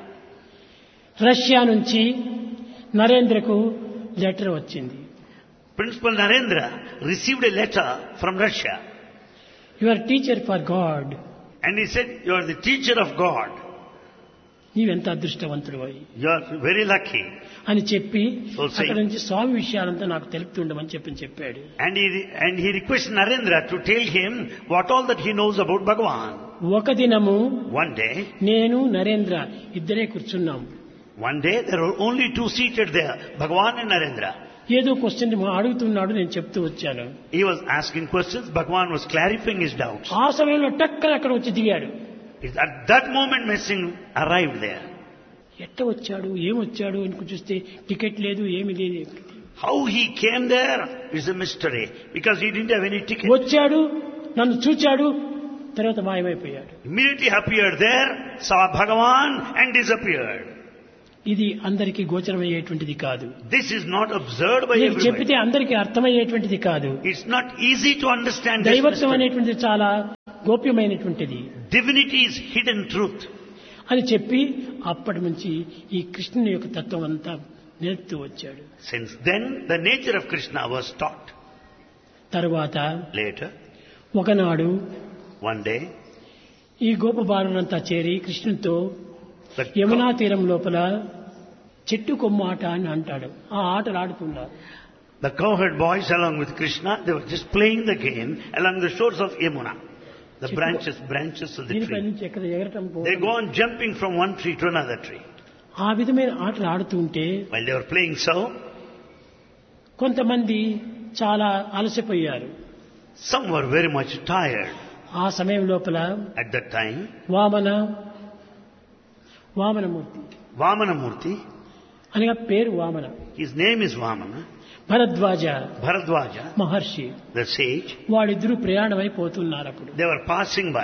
Russia నుంచి నరేంద్రకు లెటర్ వచ్చింది. Principal Narendra received a letter from Russia. Your teacher for God. And he said, you are the teacher of God. నీవెంత అదృష్టవంతుడు అయి You are very lucky. అని చెప్పి So say- అక్కడి నుంచి స్వామి విషయాలంతా నాకు తెలుపుతుండమని చెప్పి చెప్పాడు. And he, and he requested Narendra to tell him what all that he knows about Bhagavan. ఒక దినము One day, నేను నరేంద్ర ఇద్దరే కూర్చున్నాం. one day there were only two seated there, Bhagavan and Narendra. ఏదో క్వశ్చన్ అడుగుతున్నాడు, నేను చెప్తూ వచ్చాను. He was asking questions, Bhagavan was clarifying his doubts. ఆ సమయంలో టక్కన అక్కడ వచ్చి దిగాడు. At that moment Messing arrived there. ఎట్ట వచ్చాడు ఏమొచ్చాడు అని చూస్తే టికెట్ లేదు ఏమీ లేదు. How he came there is a mystery, because he didn't have any ticket. వచ్చాడు, నన్ను చూచాడు, తర్వాత మాయమైపోయాడు. Immediately appeared there, saw Bhagavan and disappeared. ఇది అందరికీ గోచరమయ్యేటువంటిది కాదు. This is not observed by నేను everybody. చెప్పితే అందరికీ అర్థమయ్యేటువంటిది కాదు. It's not easy to understand this దైవత్వం mystery. అనేటువంటిది చాలా గోప్యమైనటువంటిది Divinity is hidden truth. అని చెప్పి అప్పటి నుంచి ఈ కృష్ణుని యొక్క తత్వం అంతా నేర్పుతూ వచ్చాడు. Since then, the nature of Krishna was taught. తరువాత Later, ఒకనాడు one day, ఈ గోపబాలునంతా చేరి కృష్ణునితో the, యమునా తీరం లోపల చెట్టు కొమ్మ ఆట అని అంటాడు. ఆ ఆటలు ఆడుతున్నారు. the cowherd boys along with Krishna, they were just playing the game along the shores of Yamuna. The branches, branches of the దీనిపై tree. నుంచి ఎక్కడ ఎగరటం They పోవటం. go on jumping from one tree to another tree. ఆ విధమైన ఆటలు ఆడుతూ ఉంటే While they were playing so, కొంతమంది చాలా అలసిపోయారు. some were very much tired. ఆ సమయం లోపల At that time, Vamana Vamanamurthy Vamanamurti, అనగా పేరు Vamana, his name is Vamana, Bharadwaj Bharadwaja, Maharshi, the sage, వాడిద్దరూ ప్రయాణమైపోతున్నారు. అప్పుడు they were passing by.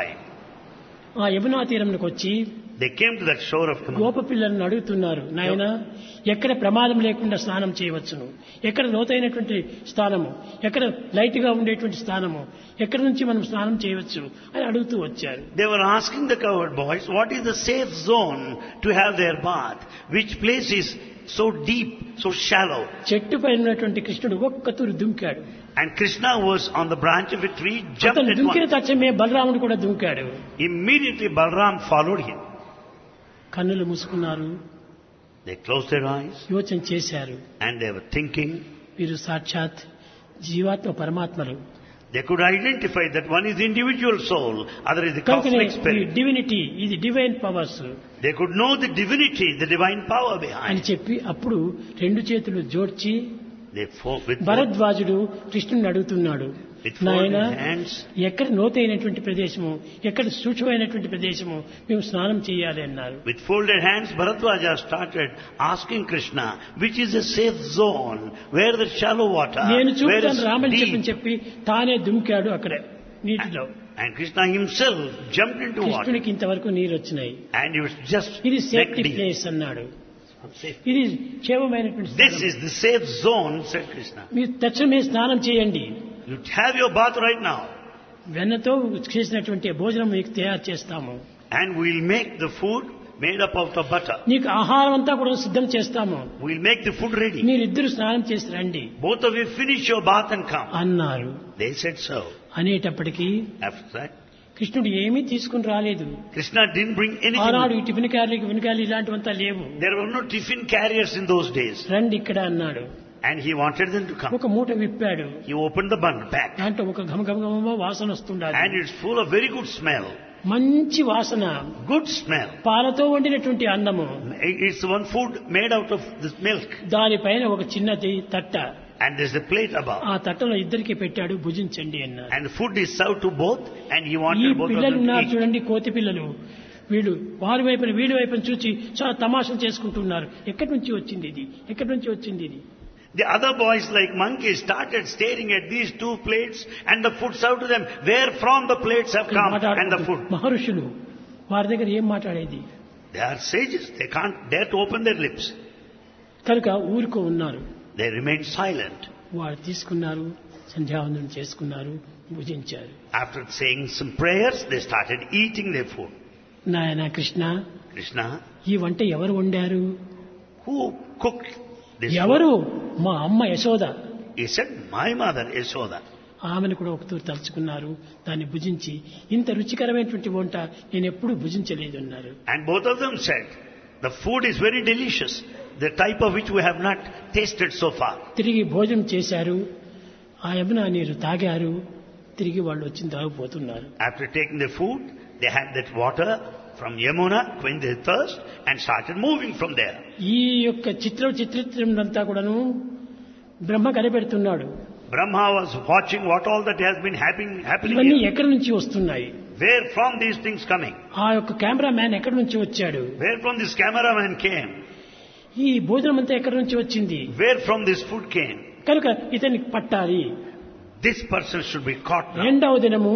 ఆ యమునా తీరంకి వచ్చి They came to that shore of Yamuna. గోప పిల్లలను అడుగుతున్నారు, నాయన ఎక్కడ ప్రమాదం లేకుండా స్నానం చేయవచ్చును, ఎక్కడ లోతైనటువంటి స్థానము, ఎక్కడ లైట్ గా ఉండేటువంటి స్థానము, ఎక్కడి నుంచి మనం స్నానం చేయవచ్చు అని అడుగుతూ వచ్చారు. They were asking the cowherd boys, what is the safe zone to have their bath? Which place is so deep, so shallow? చెట్టు పైన ఉన్నటువంటి కృష్ణుడు ఒక్క తూరు దుంకాడు. And Krishna was on the branch of a tree, jumped అతను at దుంకిన once. తక్షణమే బలరాముడు కూడా దుంకాడు. Immediately Balram followed him. కన్నులు మూసుకున్నారు, They closed their eyes యోచన చేశారు. and they were thinking. వీరు సాక్షాత్ జీవాత్మ పరమాత్మలు. They could identify that one is the individual soul, other is the కనుకనే cosmic ఈ spirit. డివినిటీ, ఇది divine powers They could know the divinity, the divine power అని behind. చెప్పి అప్పుడు రెండు చేతులు జోడ్చి They fo- with, భరద్వాజుడు కృష్ణుని అడుగుతున్నాడు, with నాయన folded hands, ఎక్కడ లోతైనటువంటి ప్రదేశము, ఎక్కడ సూక్ష్మమైనటువంటి ప్రదేశము మేము స్నానం చేయాలి అన్నారు. with folded hands, Bharadwaja started asking Krishna, which is a safe zone, where the shallow water, నేను where చూపుతాను is రామని చెప్పని deep. చెప్పి తానే దుంకాడు అక్కడ నీటిలో. And Krishna himself jumped into water. కృష్ణునికి ఇంతవరకు నీరు వచ్చినాయి. And he was just ఇది neck సేఫ్టీ deep. ప్లేస్ అన్నాడు. Safe. ఇది క్షేమమైనటువంటి This స్థానం. is the safe zone, said Krishna. మీరు తక్షణమే స్నానం చేయండి, You have your bath right now. వెన్నతో చేసినటువంటి భోజనం మీకు తయారు చేస్తాము, And we'll make the food made up of the butter. నీకు ఆహారం అంతా కూడా సిద్ధం చేస్తాము, We'll make the food ready. మీరిద్దరు స్నానం చేసి రండి Both of you finish your bath and come. అన్నారు. They said so. అనేటప్పటికీ After that, కృష్ణుడు ఏమీ తీసుకుని రాలేదు. Krishna didn't bring ఆనాడు anything. ఈ టిఫిన్ క్యారీలు టిఫిన్ క్యారీలు ఇలాంటివంతా లేవు. There were no tiffin carriers in those days. రండి ఇక్కడ అన్నాడు. And he wanted them to come. ఒక మూట విప్పాడు. He opened the bundle pack. దాంట్లో ఒక ఘమఘమఘమ వాసన వస్తుండాలి. And it's full of very good smell. మంచి వాసన. Good smell. పాలతో వండినటువంటి అన్నము. It's one food made out of this milk. దానిపైన ఒక చిన్నది తట్ట. And there's a plate above. ఆ తట్టలో ఇద్దరికి పెట్టాడు, భుజించండి అన్నారు. And the food is served to both, and he wanted ఈ both of పిల్లలు them to ఉన్నారు eat. చూడండి, కోతి పిల్లలు. వీళ్ళు వారి వైపున వీడి వైపున చూసి చాలా తమాషలు చేసుకుంటున్నారు. ఎక్కడి నుంచి వచ్చింది ఇది, ఎక్కడి నుంచి వచ్చింది ఇది. The other boys, like monkeys, started staring at these two plates and the food served to them. Where from the plates have come and the food? మహర్షులు వారి దగ్గర ఏం మాట్లాడేది? They are sages. They can't dare to open their lips. కనుక ఊరుకో ఉన్నారు. They remained silent. వారు తీసుకున్నారు, సంధ్యావందనం చేసుకున్నారు, భుజించారు. After saying some prayers, they started eating their food. నాయన కృష్ణ, Krishna, ఈ వంట ఎవరు వండారు? who cooked this ఎవరు? food? మా అమ్మ Yashoda. He said, my mother, Yashoda. ఆమెను కూడా ఒకతూరు తలుచుకున్నారు. దాన్ని భుజించి, ఇంత రుచికరమైనటువంటి వంట నేను ఎప్పుడూ భుజించలేదు అన్నారు. And both of them said, the food is very delicious, the type of which we have not tasted so far. తిరిగి భోజనం చేశారు. ఆ యమునా నీరు తాగారు. తిరిగి వాళ్ళు వచ్చిన తాగిపోతున్నారు. After taking the food, they had that water from Yamuna, quenched their thirst, and started moving from there. ఈ యొక్క చిత్ర చిత్రం అంతా కూడాను బ్రహ్మ కనిపెడుతున్నాడు. Brahma was watching what all that has been happening, happening ఇవన్నీ here. ఎక్కడి నుంచి వస్తున్నాయి? Where from these things coming? ఆ యొక్క కెమెరా మ్యాన్ ఎక్కడి నుంచి వచ్చాడు? Where from this cameraman came? ఈ భోజనం అంతా ఎక్కడి నుంచి వచ్చింది? Where from this food came? కనుక ఇతన్ని పట్టాలి. This person should be caught now. రెండవ దినము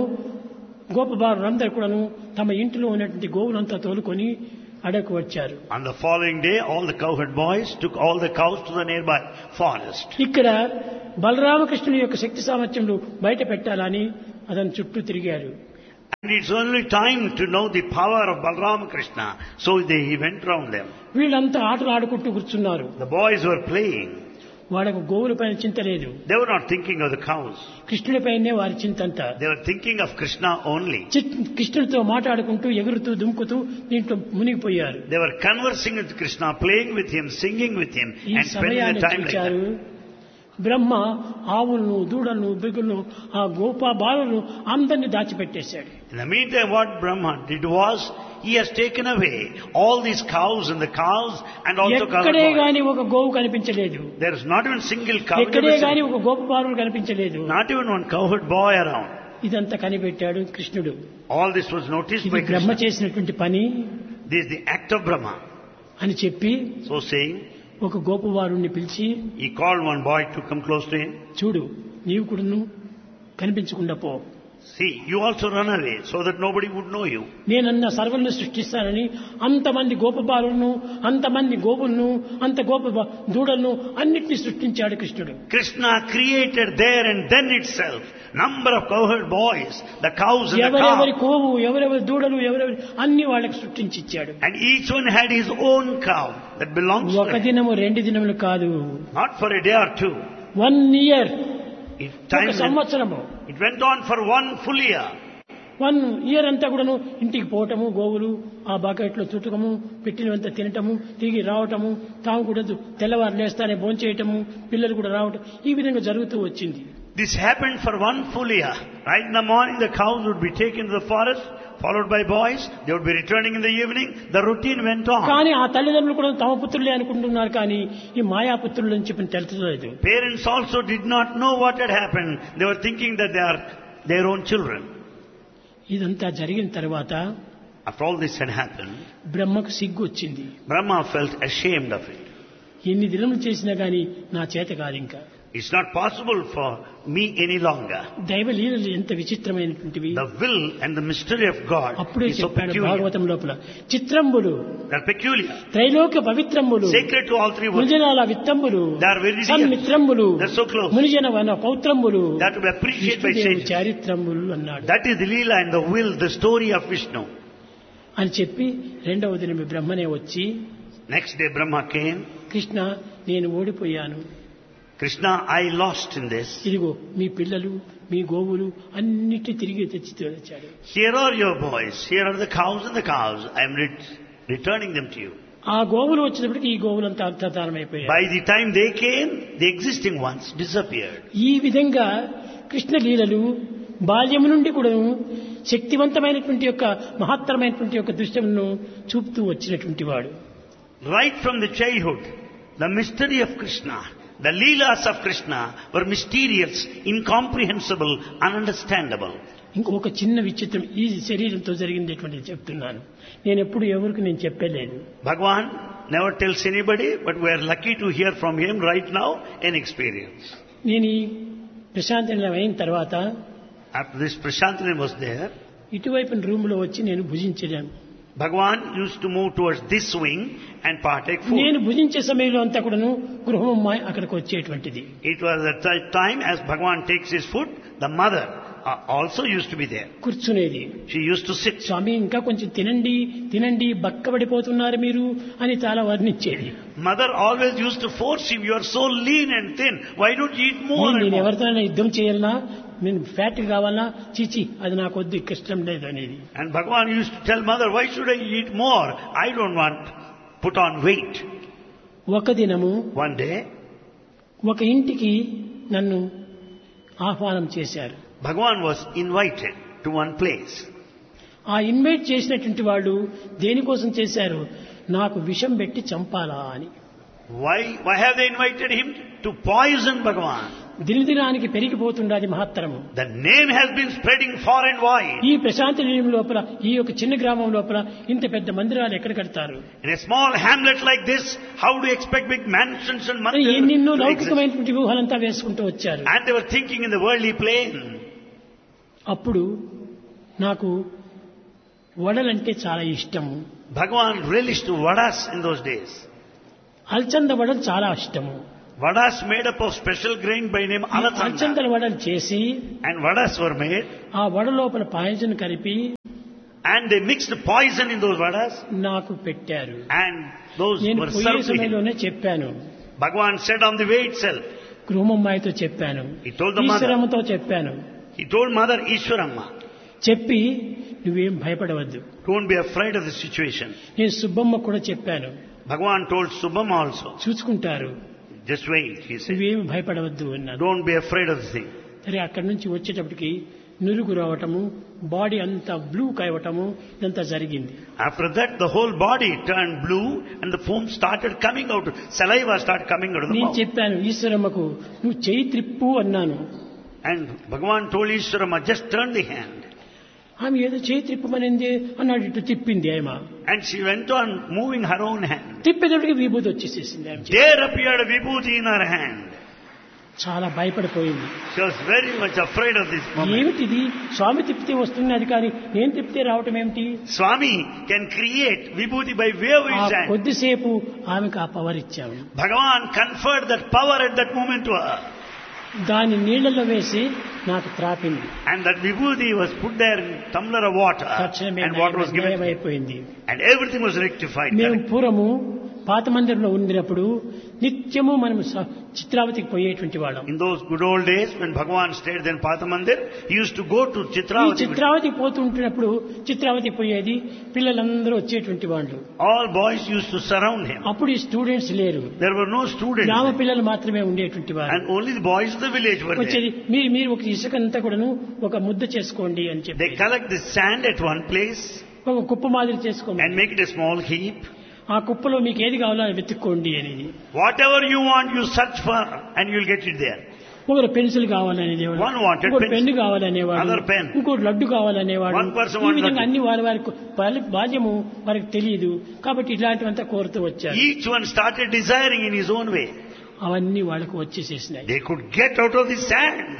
గోపబాలురందరూ కూడాను తమ ఇంటిలో ఉన్నటువంటి గోవులంతా తోలుకొని అడకు వచ్చారు. On the following day, all the cowherd boys took all the cows to the nearby forest. ఇక్కడ బలరామకృష్ణుని యొక్క శక్తి సామర్థ్యములు బయట పెట్టాలని అతని చుట్టూ తిరిగారు. And it's only time to know the power of Balram Krishna. So they, he went round them. వీళ్ళంతా ఆటలు ఆడుకుంటూ కూర్చున్నారు. The boys were playing. వాళ్ళకు గోవుల పైన చింత లేదు. They were not thinking of the cows. కృష్ణుడిపైనే వారి చింతంతా. They were thinking of Krishna only. కృష్ణుడితో మాట్లాడుకుంటూ ఎగురుతూ దుముకుతూ దీంట్లో మునిగిపోయారు. They were conversing with Krishna, playing with him, singing with him, ఈ and spending the time like సమయాన్ని that. బ్రహ్మ ఆవులను, దూడలను, బిగులను, ఆ గోపా బాలను అందరినీ దాచిపెట్టేశాడు. In the meantime, what Brahma did was, he has taken away all these cows and the cows and also covered ఎక్కడే boys. గాని ఒక గోవు కనిపించలేదు. There is not even single cow. ఎక్కడే గాని ఒక గోప బాలుడు కనిపించలేదు. Not even one cowherd boy around. ఇదంతా కనిపెట్టాడు కృష్ణుడు. All this was noticed ఇది by బ్రహ్మ Krishna. చేసినటువంటి పని This is the act of Brahma. అని చెప్పి So saying, ఒక గోపవారుణ్ణి పిలిచి, he called one boy to come close to him. చూడు నీవు కూడాను కనిపించకుండా పో. See, you also run away so that nobody would know you. నేనన్న సర్వల్ని సృష్టిస్తానని అంతమంది గోపబాలులను, అంతమంది గోవులను, అంత గోప దూడలను అన్నిటినీ సృష్టించాడు కృష్ణుడు. Krishna created there and then itself number of cowherd boys, the cows and the ఎవరెవరి cow. కోవు, ఎవరెవరి దూడలు, ఎవరెవరి అన్ని వాళ్ళకి సృష్టించిచ్చాడు. And each one had his own cow that belongs to ఒక him. దినము రెండు దినములు కాదు, Not for a day or two. One year, It, time ఒక went, సంవత్సరము, it went on for one full year. One year అంతా కూడాను ఇంటికి పోవటము, గోవులు ఆ బకెట్లో చుట్టకము, పెట్టినవంతా తినటము, తిరిగి రావటము, తాము కూడా తెల్లవారు లేస్తానే భోంచేయటము, పిల్లలు కూడా రావటం, ఈ విధంగా జరుగుతూ వచ్చింది. This happened for one full year. Right in the morning, the cows would be taken to the forest, followed by boys. They would be returning in the evening. The routine went on. కానీ ఆ తల్లిదండ్రులు కూడా తమ పుత్రులే అనుకుంటున్నారు, కానీ ఈ మాయాపుత్రులు అని చెప్పి తెలుసలేదు. Parents also did not know what had happened. They were thinking that they are their own children. ఇదంతా జరిగిన తర్వాత After all this had happened, బ్రహ్మకు సిగ్గు వచ్చింది. Brahma felt ashamed of it. ఎన్ని దినములు చేసినా గాని నా చేత కాదు ఇంకా. It's not possible for me any longer. దైవ లీలలు ఎంత విచిత్రమైనటువంటివి. The will and the mystery of God అప్పుడే is so చెప్పాడు peculiar. భాగవతం లోపల, చిత్రంబులు They're peculiar. త్రైలోక పవిత్రంబులు, Sacred to all three worlds. మునిజనాల విత్తంబులు, They are very dear. సన్మిత్రంబులు, They're so close. మునిజన వన పౌత్రంబులు, That to be appreciated by విష్ణుదేవుని sages. చారిత్రంబులు అన్నాడు. That is the Leela and the will, the story of Vishnu. అని చెప్పి రెండవ దినం బ్రహ్మనే వచ్చి, Next day Brahma came. Krishna నేను ఓడిపోయాను, Krishna, I lost in this. ఇదిగో మీ పిల్లలు, మీ గోవులు అన్నిటి తిరిగి తెచ్చి తెచ్చాడు. Here are your boys. Here are the cows and the cows. I am ret- returning them to you. ఆ గోవులు వచ్చినప్పటికీ ఈ గోవులంతా అంతర్ధానం అయిపోయాయి. By the time they came, the existing ones disappeared. ఈ విధంగా కృష్ణ లీలలు బాల్యము నుండి కూడా శక్తివంతమైనటువంటి యొక్క మహత్తరమైనటువంటి యొక్క దృశ్యమును చూపుతూ వచ్చినటువంటి వాడు. Right from the childhood, the mystery of Krishna, the leelas of Krishna were mysterious, incomprehensible, ununderstandable. ఇంకొక చిన్న విచిత్రం ఈ శరీరంతో జరిగిందేటువంటిది చెప్తున్నాను. నేను ఎప్పుడు ఎవరికి నేను చెప్పలేదు. Bhagavan never tells anybody, but we are lucky to hear from him right now an experience. నేను ఈ ప్రశాంతి నిలయం అయిన తర్వాత After this, Prashantini was there. ఇటువైపు రూమ్ లో వచ్చి నేను భుజించాను. Bhagavan used to move towards this wing and partake food. నేను భుజించే సమయంలో అంతా కూడాను గృహమ్మాయి అక్కడికి వచ్చేటువంటిది. It was at that time as Bhagavan takes his food, the mother uh, also used to be there. కూర్చునేది. She used to sit. స్వామి ఇంకా కొంచెం తినండి తినండి బక్కబడిపోతున్నారు మీరు అని చాలా వర్ణించేది. Mother always used to force him, you are so lean and thin, why don't you eat more and నేను more? ఎవరితోనైనా యుద్ధం చేయాలన్నా నేను ఫ్యాట్ కావాలన్నా చీచి అది నాకు వద్దు ఇష్టం లేదు అనేది. And Bhagavan used to tell mother, why should I eat more? I don't want put on weight. ఒక దినము One day, ఒక ఇంటికి నన్ను ఆహ్వానం చేశారు. Bhagavan was invited to one place. ఆ ఇన్వైట్ చేసినటువంటి వాళ్ళు దేనికోసం చేశారు? నాకు విషం పెట్టి చంపాలా అని. Why, why have they invited him? To poison Bhagavan. దినదినానికి పెరిగిపోతుండాది మహత్తరము. The name has been spreading far and wide. ఈ ప్రశాంతి నిలయం లోపల ఈ యొక్క చిన్న గ్రామం లోపల ఇంత పెద్ద మందిరాలు ఎక్కడ కడతారు? In a small hamlet like this, how do you expect big mansions and mandirs ఎన్నెన్నో to exist? లౌకికమైనటువంటి వ్యూహాలంతా వేసుకుంటూ వచ్చారు. And they were thinking in the worldly plane. అప్పుడు నాకు వడలంటే చాలా ఇష్టము. Bhagavan relished vadas in those days. అల్చంద వడలు చాలా ఇష్టము. Vadas made up of special grain by name Alathanda. అల్చందల వడలు చేసి And vadas were made. ఆ వడ లోపల పాయసం కలిపి And they mixed poison in those vadas. నాకు పెట్టారు. And those నేను were పోయే served to him. సమయంలోనే చెప్పాను. Bhagavan said on the way itself. గృహమ్మాయితో చెప్పాను. He told the mother. ఈశ్వరమ్మతో చెప్పాను. He told mother Ishwaramma, చెప్పి నువ్వేం భయపడవద్దు. don't be afraid of the situation. నేను సుబ్బమ్మ కూడా చెప్పాను. Bhagavan told Subhama also, చూసుకుంటారు, just wait, he said. నువ్వేమి భయపడవద్దు అన్నాను. Don't be afraid of the thing. సరే అక్కడి నుంచి వచ్చేటప్పటికి నురుగు రావటము, బాడీ అంతా బ్లూ కావటము ఇదంతా జరిగింది. After that, the whole body turned blue and the foam started coming out. Saliva started coming out of the నేను mouth. చెప్పాను ఈశ్వరమ్మకు, నువ్వు చేయి త్రిప్పు అన్నాను. And Bhagavan told Ishwarama, just turn the hand. ఆమె ఏదో చేయి త్రిప్పమనింది అన్నాడు. ఇటు తిప్పింది ఆమె. And she went on moving her own hand. తిప్పేటప్పటికి విభూతి వచ్చేసేసింది ఆమె. There appeared a vibhuti in her hand. చాలా భయపడిపోయింది. She was very much afraid of this moment. ఏమిటిది? స్వామి తిప్పితే వస్తున్నది కానీ నేను తిప్పితే రావటం ఏమిటి? Swami can create vibhuti by way of ఆ his hand. కొద్దిసేపు ఆమెకు ఆ పవర్ ఇచ్చాము. Bhagavan conferred that power at that moment to her. దాని నీళ్లలో వేసి నాకు త్రాపింది. And that vibhuti was put there in tumbler of water. తక్షణమే And water was given. అయిపోయింది. And everything was rectified. మేము Correct. పూర్వము పాత మందిరంలో ఉండినప్పుడు నిత్యము మనం స- చిత్రావతికి పోయేటువంటి వాళ్ళం. In those good old days when Bhagavan stayed in Pathamandir, he used to go to ఈ Chitravati. చిత్రావతికి పోతుంటున్నప్పుడు చిత్రావతి పోయేది, పిల్లలందరూ వచ్చేటువంటి వాళ్ళు. All boys used to surround him. అప్పుడు ఈ స్టూడెంట్స్ లేరు, There were no students. గ్రామ there. పిల్లలు మాత్రమే ఉండేటువంటి వారు. And only the boys of the village were వచ్చేది there. మీరు మీరు ఒక ఇసుకంతా కూడాను ఒక ముద్ద చేసుకోండి అని చెప్పి They collect the sand at one place ఒక కుప్ప మాదిరి చేసుకోండి. and make it a small heap. ఆ కుప్పలో మీకు ఏది కావాలో అది వెతుక్కోండి అనేది. Whatever you want, you search for and you'll get it there. ఒకరు పెన్సిల్ కావాలనేవాడు, One wanted ఇంకోటి pencil. Pen కావాలనేవాడు, Other pen. ఇంకోటి లడ్డు కావాలనేవాడు. One person ఈ wanted విధంగా laddu. అన్ని వారి వారి వారి బాధ్యము వారికి తెలియదు కాబట్టి ఇలాంటివంతా కోరుతూ వచ్చారు. Each one started desiring in his own way. అవన్నీ వాళ్ళకు వచ్చేసేసినాయి. They could get out of the sand.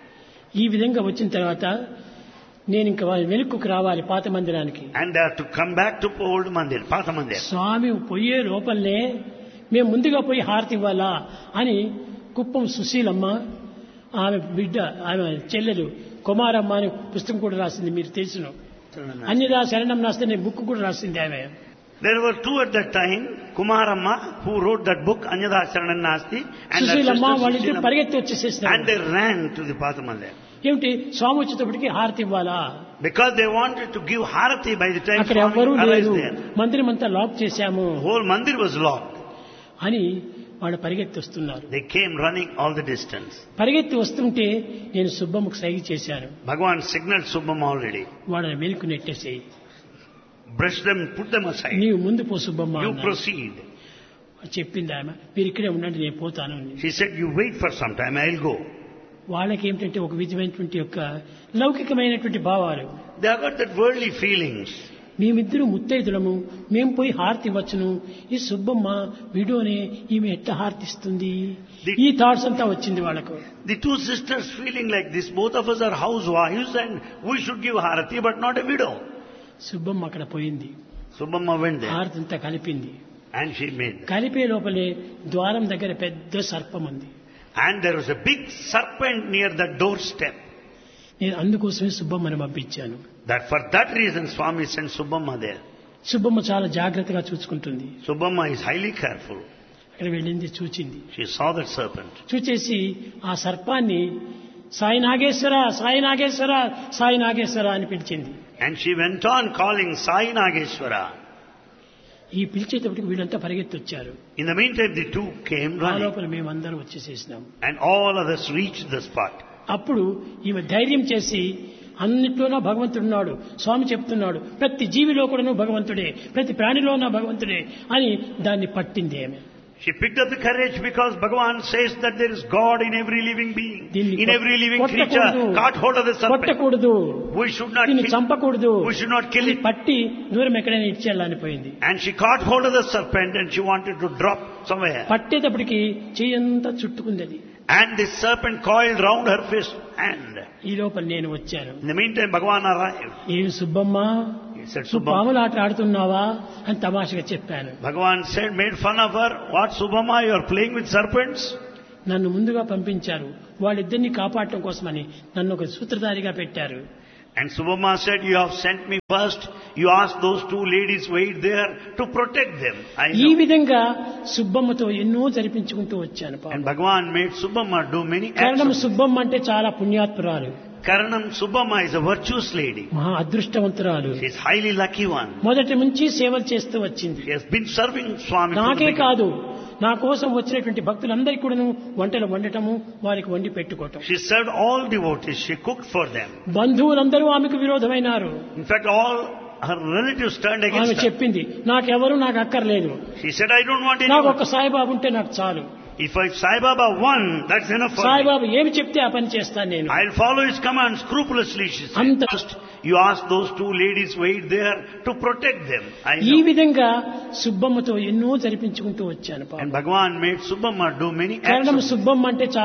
ఈ విధంగా వచ్చిన తర్వాత నేను ఇంకా వాళ్ళ వెనుకకు రావాలి పాత మందిరానికి. And they have to come back to old mandir, Pathamandir. స్వామి పోయే లోపలనే మేము ముందుగా పోయి హారతి ఇవ్వాలా అని కుప్పం సుశీలమ్మ, ఆమె బిడ్డ, ఆమె చెల్లెలు కుమారమ్మ అని పుస్తకం కూడా రాసింది, మీరు తెలుసును. అన్యదా శరణం నాస్తే నేను బుక్ కూడా రాసింది ఆమె. There were two at that time, Kumaramma, who wrote that book, Anyada Saranam Nasti, and that Susheelamma sister వాళ్ళిద్దరు Sushilama. పరిగెత్తి And వచ్చేసేసినారు. they ran to the Pathamandir. ఏమిటి స్వామి వచ్చేటప్పటికి హారతి ఇవ్వాలా? Because they wanted to give harati by the time అక్కడ Swami ఎవ్వరూ arrives లేదు, there. మందిరం అంతా లాక్ చేశాము The whole mandir was locked. అని వాళ్ళు పరిగెత్తి వస్తున్నారు. They came running all the distance. పరిగెత్తి వస్తుంటే నేను సుబ్బమ్మకు సైగ చేశాను, Bhagavan signaled Subbamma already. వాళ్ళని వెనుక నెట్టేసేయి, Brush them, put them aside. నీవు ముందు పో సుబ్బమ్మ You అన్నాను. proceed. చెప్పింది ఆమె, మీరు ఇక్కడే ఉండండి నేను పోతాను అని. She said, you wait for some time, I'll go. వాళ్ళకి ఏమిటంటే ఒక విధమైనటువంటి యొక్క లౌకికమైనటువంటి భావాలు. They have got that worldly feelings. మేమిద్దరు ముత్తైదులము, మేము పోయి హారతి ఇవ్వచ్చును, ఈ సుబ్బమ్మ విడోనే ఈమె ఎట్లా హారతిస్తుంది, ఈ థాట్స్ అంతా వచ్చింది వాళ్ళకు. The two sisters feeling like this, both of us are housewives and we should give harati but not a widow. Subbamma అక్కడ పోయింది, Subbamma went there హారతి అంతా కలిపింది. and she made. కలిపే లోపలే ద్వారం దగ్గర పెద్ద సర్పం ఉంది. And there was a big serpent near the doorstep. నేను అందుకోసమే సుబ్బమ్మని పంపించాను. That for that reason Swami sent Subbamma there. Subbamma చాలా జాగ్రత్తగా చూసుకుంటుంది. Subbamma is highly careful. అక్కడ వెళ్ళింది, చూచింది. She saw that serpent. చూచేసి ఆ సర్పాన్ని సాయి నాగేశ్వర, సాయి నాగేశ్వర, సాయి నాగేశ్వర అని పిలిచింది. And she went on calling Sai Nageshwara. ఈ పిలిచేటప్పటికి వీళ్ళంతా పరిగెత్తి వచ్చారు. In the meantime the two came ఆ running లోపల మేమందరం వచ్చేసేసినాం. and all others reached the spot. అప్పుడు ఈమె ధైర్యం చేసి, అన్నిట్లోనూ భగవంతుడున్నాడు, స్వామి చెప్తున్నాడు, ప్రతి జీవిలో కూడాను భగవంతుడే, ప్రతి ప్రాణిలోనూ భగవంతుడే అని దాన్ని పట్టింది ఆమె. She picked up the courage because Bhagavan says that there is God in every living being, in every living creature. Caught hold of the serpent. కొట్టకూడదు, We should not దీన్ని kill, చంపకూడదు, we should not kill it. పట్టి దూరం ఎక్కడైనా ఇచ్చేయాలని పోయింది. And she caught hold of the serpent and she wanted to drop somewhere. పట్టేటప్పటికి చెయ్యంతా చుట్టుకుంది అది. And the serpent coiled round her fist hand. ఈ లోపల నేను వచ్చాను. In the meantime Bhagavan arrived. ఏం సుబ్బమ్మ, He said, నువ్వు Subbamma. పాములు ఆట ఆడుతున్నావా అని తమాషగా చెప్పాను. Bhagavan said, made fun of her. What, Subbamma, you are playing with serpents? నన్ను ముందుగా పంపించారు, వాళ్ళిద్దరిని కాపాడటం కోసమని నన్ను ఒక సూత్రధారిగా పెట్టారు. And Subbamma said, you have sent me first. You asked those two ladies wait there to protect them. I ఈ know. విధంగా సుబ్బమ్మతో ఎన్నో జరిపించుకుంటూ వచ్చాను. And Bhagavan made Subbamma do many కారణం acts. సుబ్బమ్మ అంటే చాలా పుణ్యాత్పురాలు, Karanam Subbamma is a virtuous lady. మహా అదృష్టవంతురాలు. She is highly lucky one. మొదటి నుంచి సేవలు చేస్తూ వచ్చింది. She has been serving Swami. from the నాకే beginning. కాదు, నా కోసం వచ్చినటువంటి భక్తులందరికీ కూడాను వంటలు వండటము, వారికి వండి పెట్టుకోవటం. She served all devotees. She cooked for them. బంధువులందరూ ఆమెకు విరోధమైనారు. In fact, all her relatives turned ఆమె against her. చెప్పింది, నాకెవరు నాకు అక్కర్లేదు, She said, I don't want నాకు anyone. ఒక సాయిబాబు ఉంటే నాకు చాలు. If I Sai Baba won, that's enough for me. Saibaba ఏమి చెప్తే ఆ పని చేస్తాను నేను. I'll follow his command scrupulously, she said. అంత First, you ask those two ladies wait there to protect them. I ఈ know. విధంగా సుబ్బమ్మతో ఎన్నో జరిపించుకుంటూ వచ్చాను. And Bhagavan made Subbamma do many acts. కారణం of- సుబ్బమ్మ అంటే